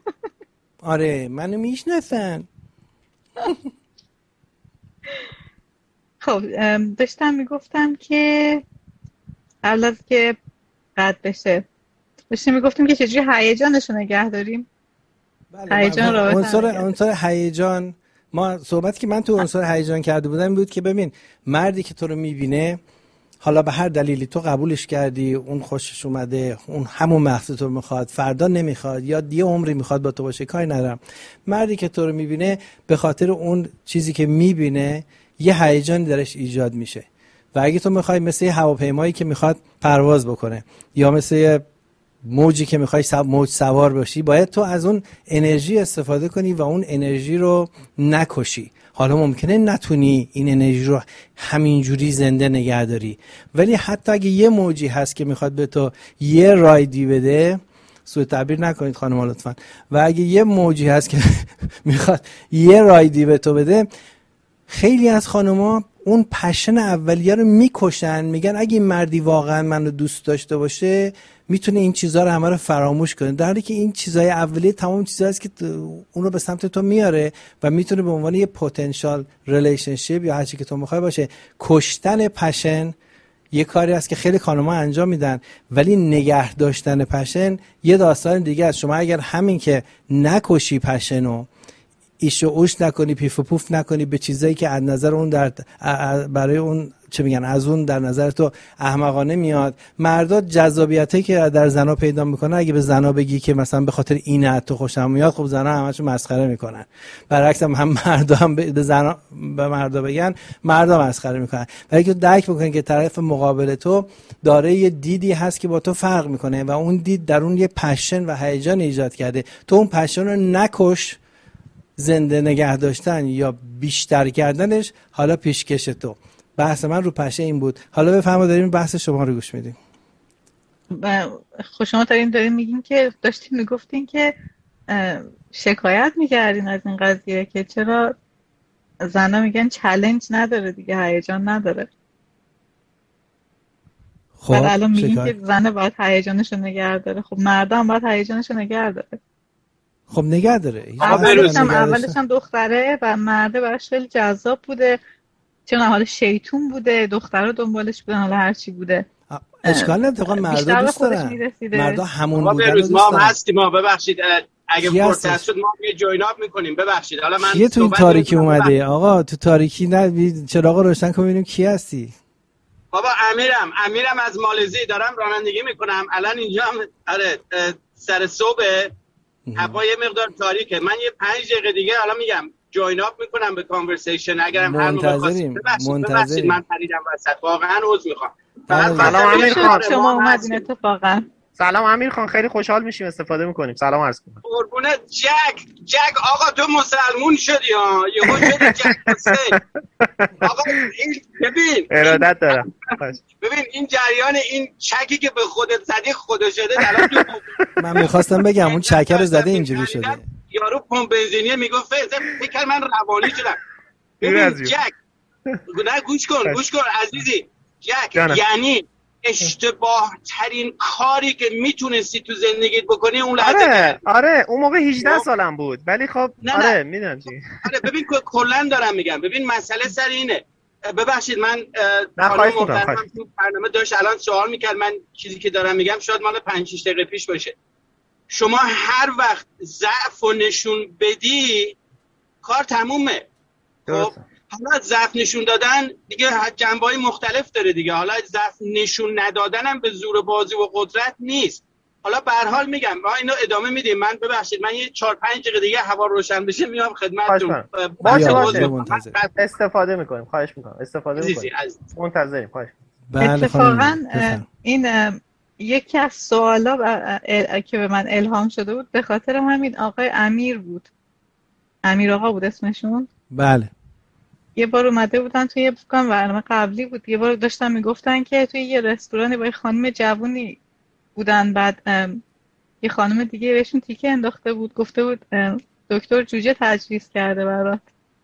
آره منو میشناسن. خب داشتم میگفتم که قبل از که قطع بشه داشتم میگفتیم که چجوری هیجانش رو نگه داریم. هیجان عنصر هیجان، ما صحبتی که من تو عنصر هیجان کرده بودم بود که ببین، مردی که تو رو میبینه، حالا به هر دلیلی تو قبولش کردی، اون خوشش اومده، اون همون مقصد تو میخواد، فردا نمیخواد یا یه عمری میخواد با تو باشه، کاری ندارم. مردی که تو رو میبینه به خاطر اون چیزی که میبینه یه هیجانی درش ایجاد میشه و اگه تو میخوای مثل یه هواپیمایی که میخواد پرواز بکنه یا مثل موجی که میخوای موج سوار باشی، باید تو از اون انرژی استفاده کنی و اون انرژی رو نکشی. حالا ممکنه نتونی این انرژی رو همینجوری زنده نگه داری، ولی حتی اگه یه موجی هست که میخواد به تو یه رایدی بده، سوء تعبیر نکنید خانم لطفا، و اگه یه موجی هست که میخواد یه رایدی به تو بده، خیلی از خانوما اون پشن اولیه رو میکشن، میگن اگه این مردی واقعا منو دوست داشته باشه میتونه این چیزها رو همه رو فراموش کنه، در حالی که این چیزهای اولیه تمام چیزهایی است که اون رو به سمت تو میاره و میتونه به عنوان یه پتانسیال ریلیشنشیپ یا هر چی که تو میخوای باشه. کشتن پشن یه کاری است که خیلی خانم‌ها انجام میدن، ولی نگه داشتن پشن یه داستان دیگه است. شما اگر همین که نکشی پشنو، ایش و اوش نکنی، پیف و پوف نکنی به چیزایی که از نظر اون برای اون چه میگن از اون در نظر تو احمقانه میاد. مردا جذابیتی که در زنا پیدا میکنه، اگه به زنا بگی که مثلا به خاطر اینه تو خوشم میاد، خب زنا همشون مسخره میکنن. برعکس هم مردا هم به زنا به مردا بگن، مردا مسخره میکنن. ولی که درک بکنی که طرف مقابل تو داره یه دیدی هست که با تو فرق میکنه و اون دید در اون یه پشن و هیجان ایجاد کرده، تو اون پشن رو نکش. زنده نگه داشتن یا بیشتر کردنش حالا پیشکش تو. بحث من رو پشه این بود. حالا بفرما داریم بحث شما رو گوش میدیم. شما دارین میگین که داشتین میگفتین که شکایت میکردین از این قضیه که چرا زنا میگن چالش نداره دیگه، هیجان نداره. خب الان میگین که زن باید هیجانشو نگه داره، خب مرد هم باید هیجانشو نگه داره. خب نگه داره. اولش هم دختره و مرده براش خیلی جذاب بوده، چون حالا شیطون بوده، دخترها دنبالش بودن، حالا هرچی بوده اشکال نداره. مردا دوست دارن، مردا همون بودن. ما هم هستیم. ما ببخشید اگه فرصت شد ما یه جوین اپ میکنیم. ببخشید حالا من کی تو تاریکی اومده آقا؟ تو تاریکی نه چراغ روشن کن ببینیم کی هستی. بابا امیرم از مالزی دارم رانندگی میکنم الان اینجا هم. آره سر صبح هوا یه مقدار تاریکه. من یه 5 دقیقه دیگه حالا میگم جوین اپ میکنم به کانورسیشن. اگرم هر موقع خواستید ببخشید من پریدم وسط، واقعا عذر میخوام. سلام امیر خان، شما اومدین اتفاقا. سلام امیر خان، خیلی خوشحال میشیم استفاده میکنیم. سلام عرض کنم. قربونه جک آقا تو مسلمون شدی ها، یهو شدی جک حسین. آقا این ببین ارادت دارم. ببین این جریان این چکی که به خودت زدی خدا شده الان تو من میخواستم بگم اون چکر رو زده اینجوری شده. یارو پمپ بنزینی میگفت فکر من روانی شدم. ببین جک نه گوش کن عزیزی. جک یعنی اشتباه ترین کاری که میتونستی تو زندگیت بکنی اون لحظه. آره اون موقع 18 سالم بود ولی خب آره میدونم چی. آره ببین کلا دارم میگم. ببین مسئله سر اینه. ببخشید من خانم محترمم تو برنامه داشت الان سوال میکرد. من چیزی که دارم میگم شاید مال 5-6 دقیقه پیش باشه. شما هر وقت ضعف و نشون بدی کار تمومه. خب حالا ضعف نشون دادن دیگه جنبه‌های مختلف داره دیگه. حالا ضعف نشون ندادن هم به زور بازی و قدرت نیست. حالا به هر حال میگم ما اینو ادامه میدیم. من ببخشید من یه 4-5 دقیقه دیگه هوا روشن بشه میام خدمتتون. باشه استفاده میکنیم. خواهش میکنم استفاده میکنیم. منتظریم. خواهش. اتفاقا این یکی از سوالا که به من الهام شده بود به خاطر همین آقای امیر بود. امیر آقا بود اسمشون. بله. یه بار اومده بودن توی یه برنامه قبلی بود، یه بار داشتن میگفتن که توی یه رستورانی با یه خانم جوونی بودن، بعد یه خانم دیگه بهشون تیکه انداخته بود، گفته بود دکتر جوجه تجویز کرده برات.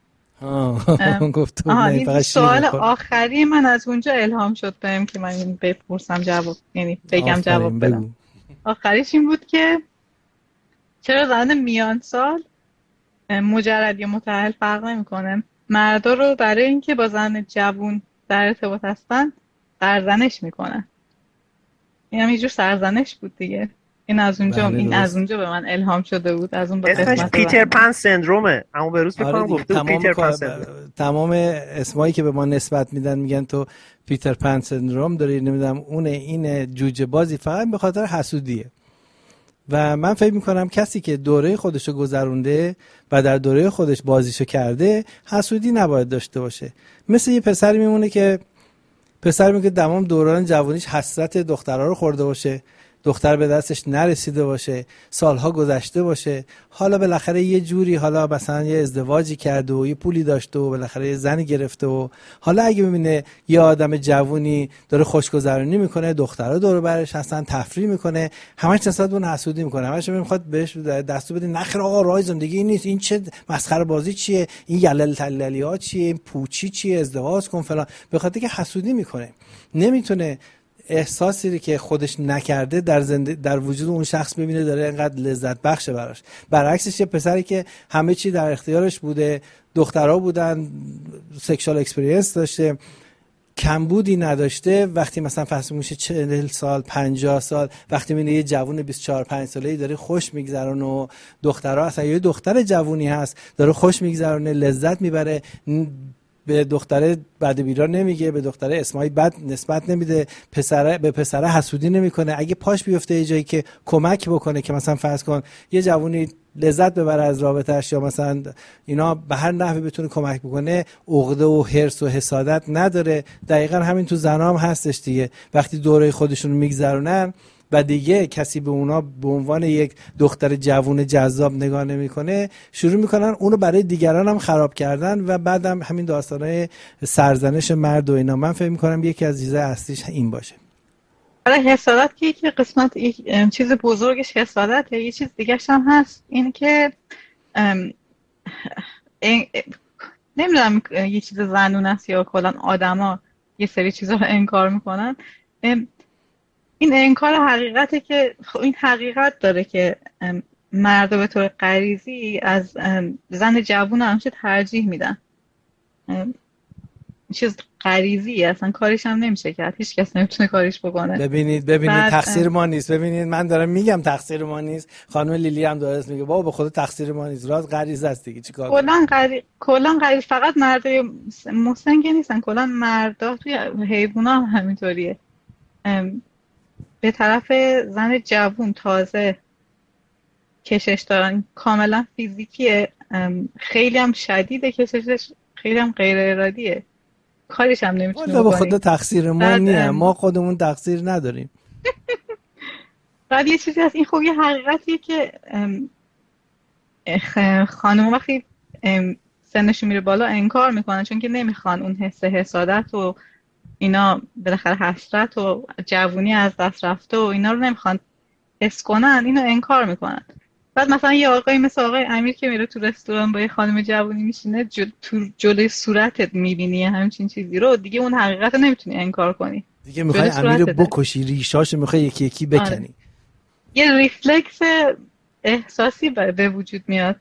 این سوال آخری من از اونجا الهام شد بهم که من این بپرسم جواب، یعنی بگم جواب بدم. آخریش این بود که چرا زن میان سال مجرد یا متأهل فرق نمی‌کنه، مردا رو برای اینکه با زن جوون در ارتباط هستن سرزنش میکنن. این هم یه جور سرزنش بود دیگه. این از اونجا بله از اونجا به من الهام شده بود. از اون به اسمش پیتر پن سندرومه. اما به روز بکنم گفته پیتر پن سندروم. تمام اسمایی که به ما نسبت میدن میگن تو پیتر پن سندروم داری، نمیدونم اون این جوجه بازی، فقط به خاطر حسودیه. و من فکر میکنم کسی که دوره خودشو گذرونده و در دوره خودش بازیشو کرده حسودی نباید داشته باشه. مثل یه پسری میمونه که تمام دوران جوانیش حسرت دخترها رو خورده باشه، دختر به دستش نرسیده باشه، سالها گذشته باشه، حالا بالاخره یه جوری حالا مثلا یه ازدواجی کرده و یه پولی داشته و بالاخره یه زنی گرفته و حالا اگه ببینه یه آدم جوونی داره خوشگذرونی میکنه، دخترها دور برش هستن، تفریح میکنه، همش نسبت به اون حسودی میکنه، همش میخواد بهش دستور بده نخیر آقا راه زندگی این نیست، این چه مسخره بازی چیه، این یلل تللی ها چیه، این پوچی چیه، ازدواج کن فلان، به خاطر که حسودی میکنه. نمیتونه احساسی که خودش نکرده در وجود اون شخص ببینه داره اینقدر لذت بخشه براش. برعکسش یه پسری که همه چی در اختیارش بوده، دخترها بودن، سکشوال اکسپریانس داشته، کمبودی نداشته، وقتی مثلا فرض میشه 40 سال 50 سال وقتی میبینه یه جوون 24 5 ساله‌ای داره خوش میگذرونه و دخترها اصلا یه دختر جوونی هست داره خوش میگذرونه لذت میبره، به دختره بد بیرا نمیگه، به دختره اسمای بد نسبت نمیده، به پسره حسودی نمیکنه، اگه پاش بیفته یه جایی که کمک بکنه که مثلا فرض کن یه جوونی لذت ببره از رابطه‌اش یا مثلا اینا به هر نحوی بتونه کمک بکنه، عقده و حرص و حسادت نداره. دقیقاً همین تو زنام هستش دیگه. وقتی دوره خودشون میگذرونن و دیگه کسی به اونا به عنوان یک دختر جوون جذاب نگاه نمیکنه، شروع میکنن اونو برای دیگران هم خراب کردن و بعدم همین داستانای سرزنش مرد و اینا. من فکر میکنم یکی از چیزای اصلیش این باشه. برای حسادت که یکی قسمت چیز بزرگش حسادته، یه چیز دیگه هم هست، این که نمیدونم یه چیز زنون است یا کلا آدما یه سری چیزا رو انکار میکنن. این انکار حقیقته که این حقیقت داره که مرد به طور غریزی از زن جوون همیشه ترجیح میدن. چیز غریزی اصلا کاریش هم نمیشه کرد، هیچ کس نمیتونه کاریش بکنه. ببینید تقصیر ما نیست. ببینید من دارم میگم تقصیر ما نیست، خانم لیلی هم داره میگه بابا به خود تقصیر ما نیست، راز غریزه است دیگه، چیکار کلا غریز فقط مردا مسن که نیستن، کلا مردا توی حیونا هم همینطوریه. به طرف زن جوون تازه کشش دارن، کاملا فیزیکیه، خیلی هم شدیده کششش، خیلی هم غیر ارادیه، کارش هم نمیتونه بکنه. به خود تقصیر ما نیه، ما خودمون تقصیر نداریم. بعد یه چیزی هست، این خب یه حقیقتیه که خانم وقتی سنشون میره بالا انکار میکنن، چون که نمیخوان اون حس حسادت و اینا، بالاخره حسرت و جوونی از دست رفته و اینا رو نمیخوان حس کنن، اینو انکار میکنن. بعد مثلا یه آقایی مثل آقای امیر که میره تو رستوران با یه خانم جوونی میشینه، تو جلوی صورتت میبینی همچین چیزی رو، دیگه اون حقیقت رو نمیتونی انکار کنی، دیگه میخوای امیر رو بکشی، ریشاشو میخوای یکی یکی بکنی. آره. یه ریفلکس احساسی به وجود میاد،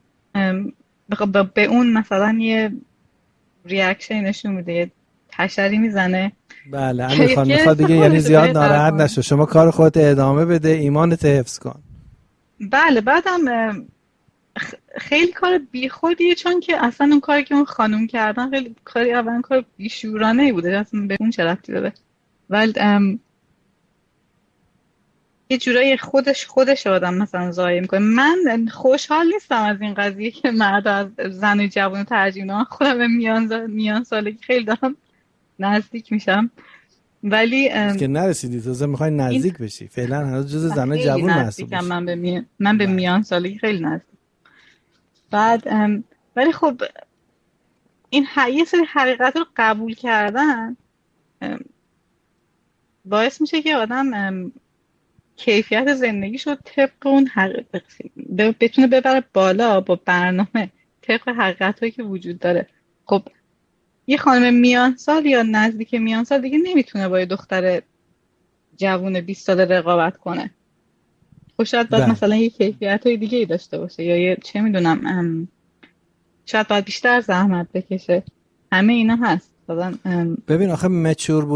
به اون مثلا یه ریاکشن نشون میده، یه تشری میزنه. بله امیر خان میخواد دیگه یعنی زیاد ناراحت نشو، شما کار خودت ادامه بده، ایمانت حفظ کن. بله بعدم خیلی کار بیخودیه، چون که اصلا اون کاری که اون خانوم کردن خیلی کاری اولا کار بیشورانه بوده، اصلا به اون چه ربطی داره. ولی یه جورایی خودش آدم مثلا ضایع میکنه. من خوشحال نیستم از این قضیه که مرد از زن جوان ترجیح میدن. خودم به میان سالگی خیلی دارم نزدیک میشم، ولی که نرسیدی تازه میخوای نزدیک بشی. فعلا هنوز جز زن جوان محسوب میشی. من به میان سالگی خیلی نزدیک. بعد ولی خب این یه سری حقیقت رو قبول کردن باعث میشه که آدم کیفیت زندگیشو طبق اون حقیقت بتونه ببره بالا، با برنامه طبق حقیقتایی که وجود داره. خب یه خانم میان سال یا نزدیک میان سال دیگه نمیتونه با یه دختر جوون 20 ساله رقابت کنه. خب شاید باید مثلا یه کیفیتای دیگه ای داشته باشه، یا یه چه میدونم شاید باید بیشتر زحمت بکشه. همه اینا هست. ببین آخه مچور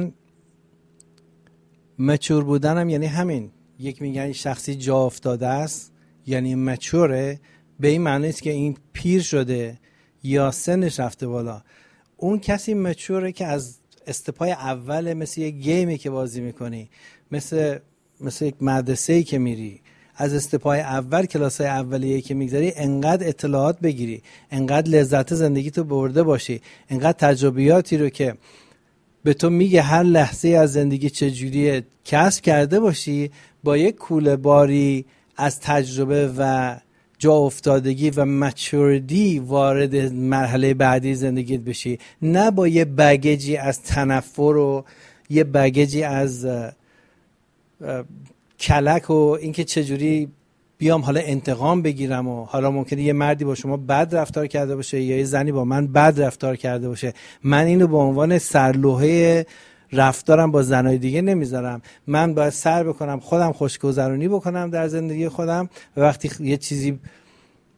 بودن هم یعنی همین، یک میگن شخصی جا افتاده است یعنی مچوره، به این معنی است که این پیر شده یا سنش رفته بالا. اون کسی مچوره که از استپای اول، مثل یک گیمی که بازی میکنی، مثل یک مدرسه‌ای که میری، از استپای اول، کلاسای اولیه‌ای که میگذری، انقدر اطلاعات بگیری، انقدر لذت زندگیتو برده باشی، انقدر تجربیاتی رو که به تو میگه هر لحظه از زندگی چجوریه کسب کرده باشی، با یک کوله باری از تجربه و جا افتادگی و مچوردی وارد مرحله بعدی زندگیت بشی، نه با یه بگیجی از تنفر و یه بگیجی از کلک و اینکه چجوری بیام حالا انتقام بگیرم و حالا ممکنه یه مردی با شما بد رفتار کرده باشه یا یه زنی با من بد رفتار کرده باشه، من اینو به عنوان سرلوحه رفتارم با زنای دیگه نمیذارم. من باید سر بکنم خودم خوشگذرونی بکنم در زندگی خودم، و وقتی یه چیزی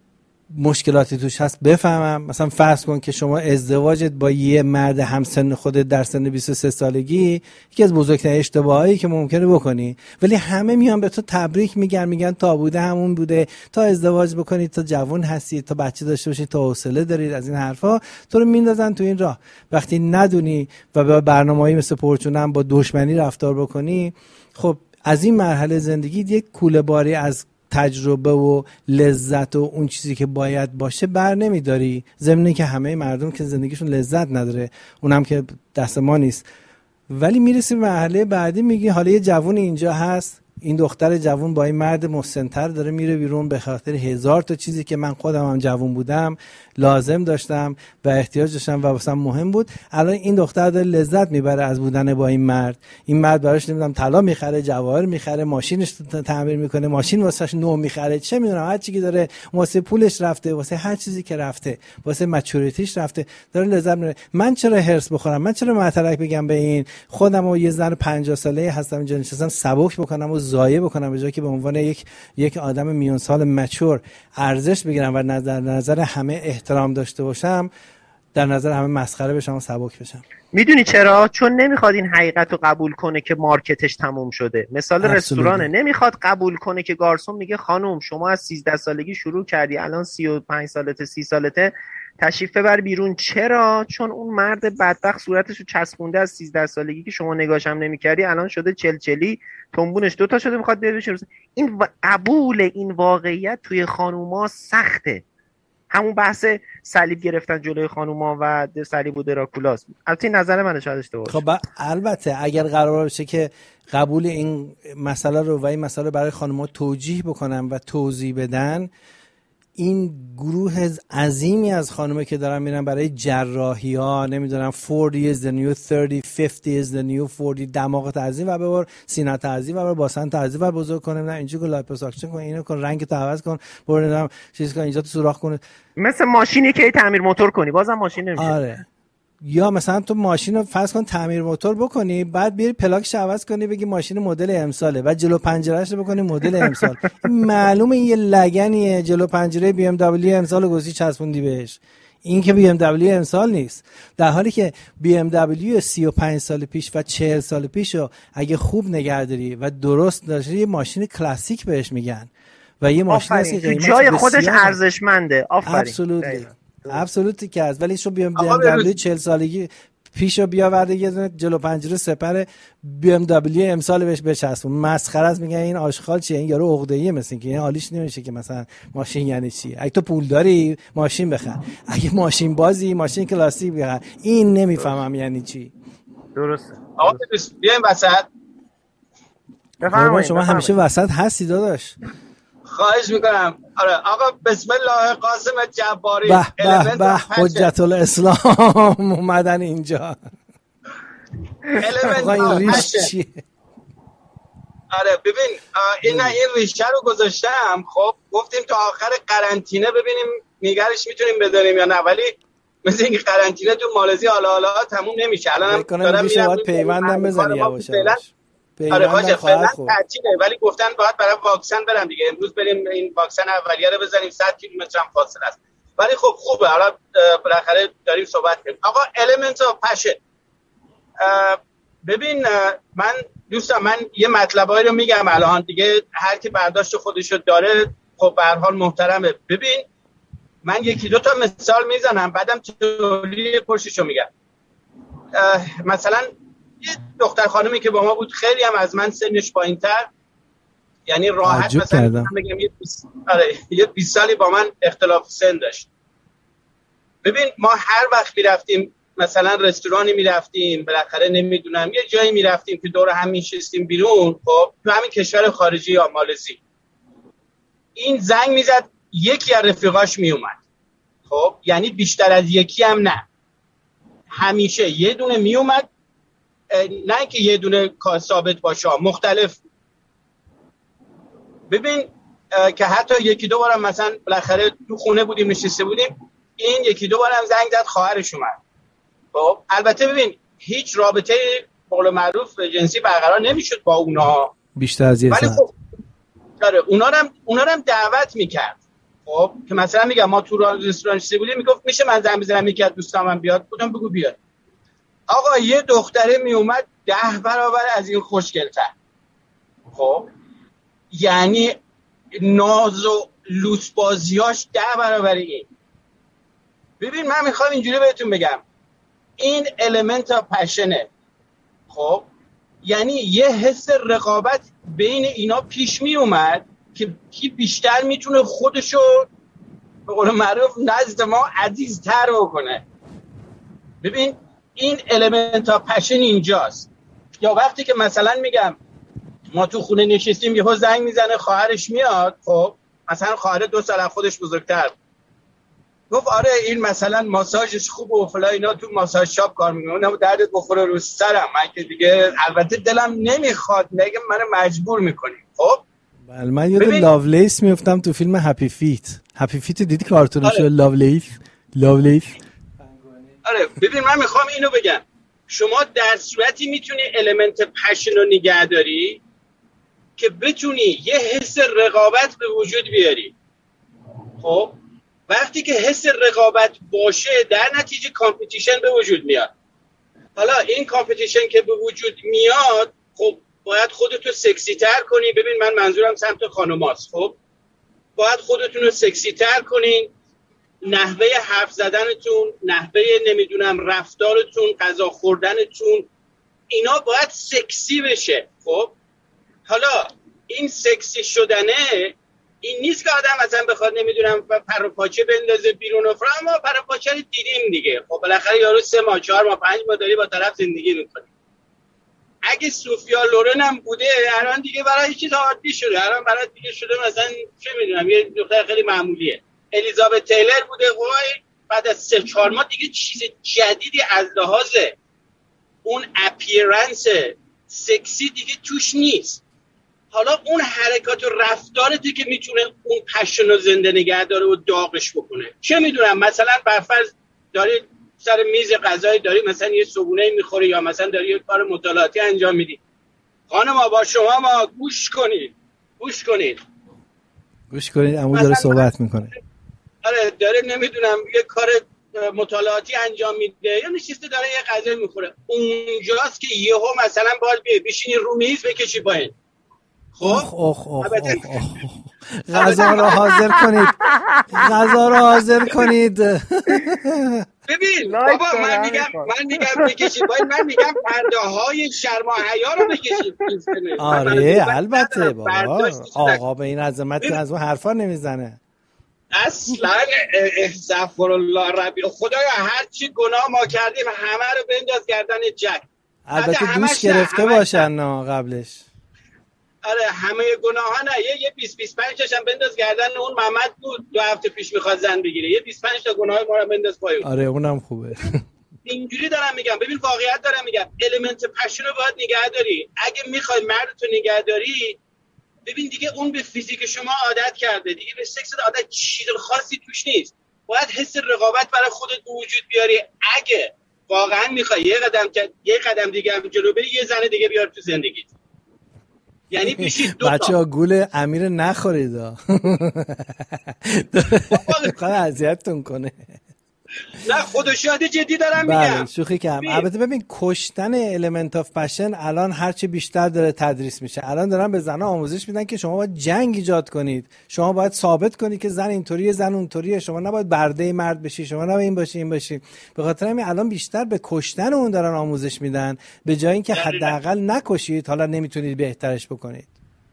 مشکلاتی توش هست بفهمم. مثلا فرض کن که شما ازدواجت با یه مرد همسن خودت در سن 23 سالگی یکی از بزرگترین اشتباهایی که ممکنه بکنی، ولی همه میان به تو تبریک میگن تا بوده همون بوده، تا ازدواج بکنید، تا جوان هستید، تا بچه داشته باشید، تا حوصله دارید، از این حرفا تو رو میندازن تو این راه. وقتی ندونی و به برنامه‌ای مثل پرچونم با دشمنی رفتار بکنی، خب از این مرحله زندگی یک کوله باری از تجربه و لذت و اون چیزی که باید باشه بر نمیداری، ضمن که همه مردم که زندگیشون لذت نداره، اونم که دست ما نیست. ولی میرسی مرحله بعدی، میگی حالا یه جوون اینجا هست، این دختر جوون با این مرد مسن‌تر داره میره بیرون به خاطر 1000 تا چیزی که من خودم هم جوون بودم لازم داشتم و احتیاج داشتم و واسم مهم بود. الان این دختر داره لذت میبره از بودن با این مرد. این مرد براش نمیدونم طلا میخره، جواهر میخره، ماشینش تعمیر میکنه، ماشین واسش نو میخره، چه میدونم هر چی که داره، واسه پولش رفته، واسه هر چیزی که رفته، واسه مچوریتیش رفته، داره لذت میبره. من چرا هرس بخورم؟ من چرا مطلق بگم به این خودمو یه زن 50 ساله هستم اینجا نشستم سبک بکنم و ضایع بکنم به جای که به عنوان یک آدم میون سال مچور ارزش بگیرم و نظر همه احترام داشته باشم، در نظر همه مسخره بشم و سبک بشم. میدونی چرا؟ چون نمیخواد این حقیقت رو قبول کنه که مارکتش تموم شده. مثال رستورانه، نمیخواد قبول کنه که گارسون میگه خانم شما از 13 سالگی شروع کردی، الان 35 سالته، 30 سالته، تشریف ببر بیرون. چرا؟ چون اون مرد بدبخت صورتشو چسبونده از 13 سالگی که شما نگاش هم نمی‌کردی، الان شده چلچلی، تنبونش 2 تا شده، میخواد بیاد بشه. این قبول این واقعیت توی خانوما سخته. همون بحث صلیب گرفتن جلوی خانوما و صلیب و دراکولاس. البته نظر منه، شاید اشتباه باشه. خب البته اگر قرار باشه که قبول این مسئله رو و این مسئله برای خانوما توجیه بکنن و توضیح بدن، این گروه عظیمی از خانومه که دارن میرن برای جراحی ها، نمیدونم 40 is the new 30، 50 is the new 40، دماغ تعظیم و ببر، سینه تعظیم و ببر، باسن تعظیم و بزرگ کنه، نه اینجا که لایپوساکشن کن، اینو کن، رنگ تو عوض کن، برو چیز کن، اینجا تو سوراخ کن، مثل ماشینی که تعمیر موتور کنی بازم ماشین نمیشه. آره. یا مثلا تو ماشین رو فرض کن تعمیر موتور بکنی، بعد بیاری پلاکش عوض کنی بگی ماشین مدل امساله، بعد جلو پنجره‌اش رو بکنی مدل امسال. معلومه این یه لگنیه، جلو پنجره بی ام دبلیو امسال گذاشتی چسبوندی بهش. این که بی ام دبلیو امسال نیست، در حالی که بی ام دبلیو 35 سال پیش و 40 سال پیشو اگه خوب نگهداری و درست داشتی یه ماشین کلاسیک بهش میگن و یه ماشین هست که قیمتش جای خودش ارزشمنده. آفرین. ابسولوتی که هست. ولی شو بی ام دبلیو 40 سالگی پیشو بیاورده یه دونه جلو پنجره سپر بی ام دبلیو امسال بهش بچسبون، مسخره است. میگن این آشغال چیه، این یارو عقده‌ایه، مثل اینکه این حالیش نمیشه که مثلا ماشین یعنی چی. اگه تو پول داری ماشین بخر، اگه ماشین بازی ماشین کلاسیک بخر. این نمیفهمم یعنی چی. درسته. آقا بیایم وسط. بفرمایید. شما همیشه وسط هستی داداش. خواهش میکنم. آره آقا بسم الله. قاسم جباری به حجت الاسلام اومدن اینجا. آقا این ریش چیه؟ آره ببین این ریشه رو گذاشتم. خب گفتیم تا آخر قرنطینه ببینیم نگرش میتونیم بذاریم یا نه، ولی مثل اینکه قرنطینه تو مالزی حالا تموم نمیشه. الان دارم میرم پیوندم بزنی یواش یواش. آره باشه فعلا تعطیله، ولی گفتن باید برای واکسن برم دیگه. امروز بریم این واکسن اولیه رو بزنیم، 100 کیلومتر هم فاصله است، ولی خب خوبه. حالا بالاخره داریم صحبت کنیم. آقا Elements of Passion. ببین من یه مطلبایی رو میگم الان دیگه، هر کی برداشت خودشو داره خب به هر حال محترمه. ببین من یکی دو تا مثال میزنم بعدم تولی پشتشو میگم. مثلا یه دختر خانمی که با ما بود، خیلی هم از من سنش پایین‌تر، یعنی راحت مثلا بگم یه 20 سالی با من اختلاف سن داشت. ببین ما هر وقت میرفتیم مثلا رستورانی میرفتیم، بالاخره نمیدونم یه جایی میرفتیم که دور هم میشستیم بیرون، خب تو همین کشور خارجی یا مالزی، این زنگ میزد یکی از رفیقاش میومد. خب یعنی بیشتر از یکی هم نه، همیشه یه دونه میومد، نه که یه دونه ثابت باشه، مختلف. ببین که حتی یکی دو بارم مثلا بالاخره تو خونه بودیم نشسته بودیم، این یکی دو بارم زنگ زد خواهرش اومد. خب البته ببین هیچ رابطه قول معروف جنسی برقرار نمیشد با اونها بیشتر از یه ساعت. خب اونا رو هم دعوت میکرد. خب که مثلا میگم ما تو رستوران چیزی بودیم، میگفت میشه من زنگ بزنم یکی از دوستامم بیاد، بودم بگو بیاد. آقا یه دختره میومد 10 برابر از این خوشگل‌تر. خب یعنی ناز و لوس بازیاش 10 برابر این. ببین من میخوام اینجوری بهتون بگم، این المنت آف پشنه. خب یعنی یه حس رقابت بین اینا پیش می اومد که کی بیشتر میتونه خودشو به قول معروف نزد ما عزیزتر بکنه. ببین این المنت آف پشن اینجاست. یا وقتی که مثلا میگم ما تو خونه نشستیم یهو زنگ میزنه خواهرش میاد، خب مثلا خواهر 2 سال از خودش بزرگتر، گفت آره این مثلا ماساژش خوبه و فلان اینا، تو ماساژ شاپ کار میکنه، اونم دردت بخوره رو سرم، من که دیگه البته دلم نمیخواد، نگه من مجبور میکنی. خب بله من یاد لاولیس میافتم تو فیلم هپی فیت. هپی فیت دیدی کارتونش؟ لاولیس. آره ببین من میخوام اینو بگم، شما در صورتی میتونی المنت پشن رو نگه داری که بتونی یه حس رقابت به وجود بیاری. خب وقتی که حس رقابت باشه در نتیجه کامپیتیشن به وجود میاد. حالا این کامپیتیشن که به وجود میاد، خب باید خودتو سکسی تر کنی. ببین من منظورم سمت خانوماست. خب باید خودتون رو سکسی تر کنین، نحوه حرف زدنتون، نحوه نمیدونم رفتارتون، غذا خوردنتون، اینا باید سکسی بشه. خب حالا این سکسی شدنه این نیست که آدم مثلا بخواد نمیدونم پر و پاچه بندازه بیرون و فرام، ما پر و پاچه رو دیدیم دیگه. خب بالاخره یارو 3 ماه 4 ماه 5 ماه داری با طرف زندگی میکنه. اگه سوفیا لورن هم بوده الان دیگه برای چیز عادی شده، الان برای دیگه شده مثلا چه میدونم یه دختر خیلی معمولیه. الیزابت تیلر بوده وای بعد از 3 4 ماه دیگه چیز جدیدی از لحاظ اون اپیرنس سکسی دیگه توش نیست. حالا اون حرکات و رفتارتی که میتونه اون پشن رو زنده نگه داره و داغش بکنه. چه میدونم مثلا برفرض داری سر میز غذایی داری مثلا یه صبونه میخوری یا مثلا داری یه کار مطالعاتی انجام میدی، خانم با شما ما گوش کنید عمو داره صحبت میکنه. آره داره نمیدونم یه کار مطالعاتی انجام میده یا نشسته داره یه غذا میخوره، اونجاست که یهو مثلا باید بشینی رو میز بکشی پایین. خب غذا رو حاضر کنید. ببین بابا من میگم بکشی پایین، من میگم پرده های شرم و حیا رو بکشی. آره البته بابا آقا به این عظمت که از اون حرفا نمیزنه اصلا. استغفر الله ربی، خدایا هر چی گناه ما کردیم همه رو بنداز گردن جک. البته دوش گرفته باشن قبلش. آره همه گناه ها نه، یه 20-25 تاشم بنداز گردن اون محمد بود 2 هفته پیش میخواد زن بگیره، یه 25 تا گناه ما رو بنداز پایین. آره اونم خوبه. اینجوری دارم میگم. ببین واقعیت دارم میگم، المنت پشن رو باید نگه داری. اگه میخوای مردتو نگه داری، ببین دیگه اون به فیزیک شما عادت کرده، دیگه به سکس عادت چیز خاصی توش نیست. باید حس رقابت برای خودت به وجود بیاری. اگه واقعا میخوای یه قدم دیگه هم جلو بری، یه زن دیگه بیار تو زندگیت. یعنی بشید 2 تا. بچه‌ها گول امیر نخورید خواهد اذیتتون کنه. نه خدا شاهده جدی دارم میگم. بله شوخی کردم. البته ببین کشتن المنت آف پشن الان هرچی بیشتر داره تدریس میشه. الان دارن به زنها آموزش میدن که شما باید جنگ ایجاد کنید، شما باید ثابت کنید که زن اینطوریه زن اونطوریه، شما نباید برده مرد بشی، شما نباید این باشی. به خاطر همین الان بیشتر به کشتن اون دارن آموزش میدن به جای اینکه حداقل نکشید حالا نمیتونید بهترش بکنید.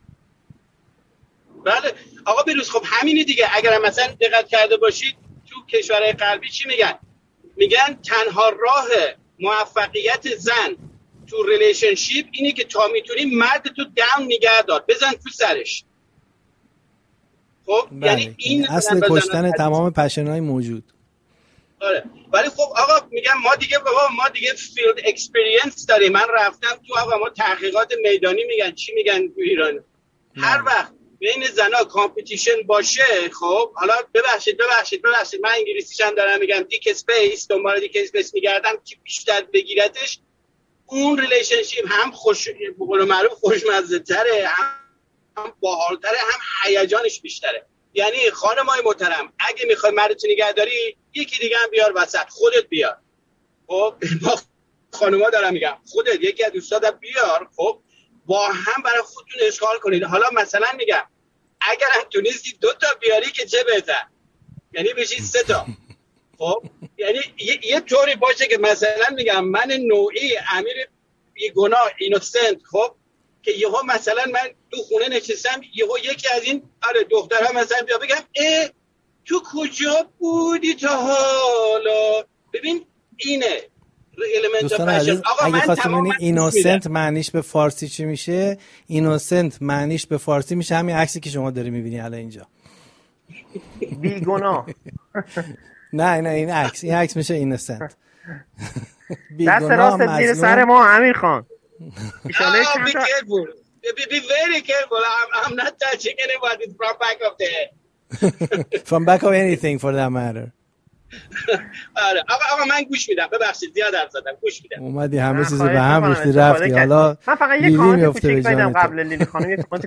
بله آقا بروز، خب همینه دیگه. اگر مثلا دقت کرده باشید تو کشورهای غربی چی میگن تنها راه موفقیت زن تو ریلیشنشیپ اینه که تا میتونی مرد تو داون نگه دار، بزن تو سرش. خب یعنی این اصل کشتن تمام پشن‌های موجود. آره ولی خب آقا میگم ما دیگه فیلد اکسپریانس داریم. من رفتم تو، آقا ما تحقیقات میدانی میگن تو ایران هر وقت بین زنا کامپیتیشن باشه، خب حالا ببخشید من انگلیسیش هم دارم میگم، دیک اسپیس، دنبال دیک اسپیس میگردم که بیشتر بگیرتش، اون ریلیشنشیپ هم به قول معروف خوشمزه تره، هم باحالتره، هم هیجانش بیشتره. یعنی خانمای محترم اگه میخوای مردتو نگه داری یکی دیگه هم بیار وسط، خودت بیار. خب با خانوما دارم میگم خودت یکی از دوستات بیار، خب با هم برای خودتون اشغال کنید. حالا مثلا میگم اگر هم تونستی 2 تا بیاری که چه بهتر، یعنی بشید 3 تا. خب یعنی یه طوری باشه که مثلا میگم من نوعی امیر بیگناه اینوسنت، خب که یهو مثلا من تو خونه نشستم یهو یکی از این دخترها مثلا بیا بگم تو کجا بودی تا حالا. ببین اینه دوستان عزیز، اگه خواستم ببینید اینوسنت معنیش به فارسی چی میشه، اینوسنت معنیش به فارسی میشه همین عکسی که شما داری میبینی الان اینجا، بیگناه. نه این عکس میشه اینوسنت. دست راست زیر سر ما امیر خان. Be careful. Be very careful. I'm not touching anybody from back of the head. From back of anything for that matter. آقا من گوش میدم، ببخشید زیاد حرف زدم، گوش میدم. اومدی همه چیزو به هم ریختی رفتی. حالا من فقط یه کامنت کوچیک بدم قبل لیلی خانم، یه کامنت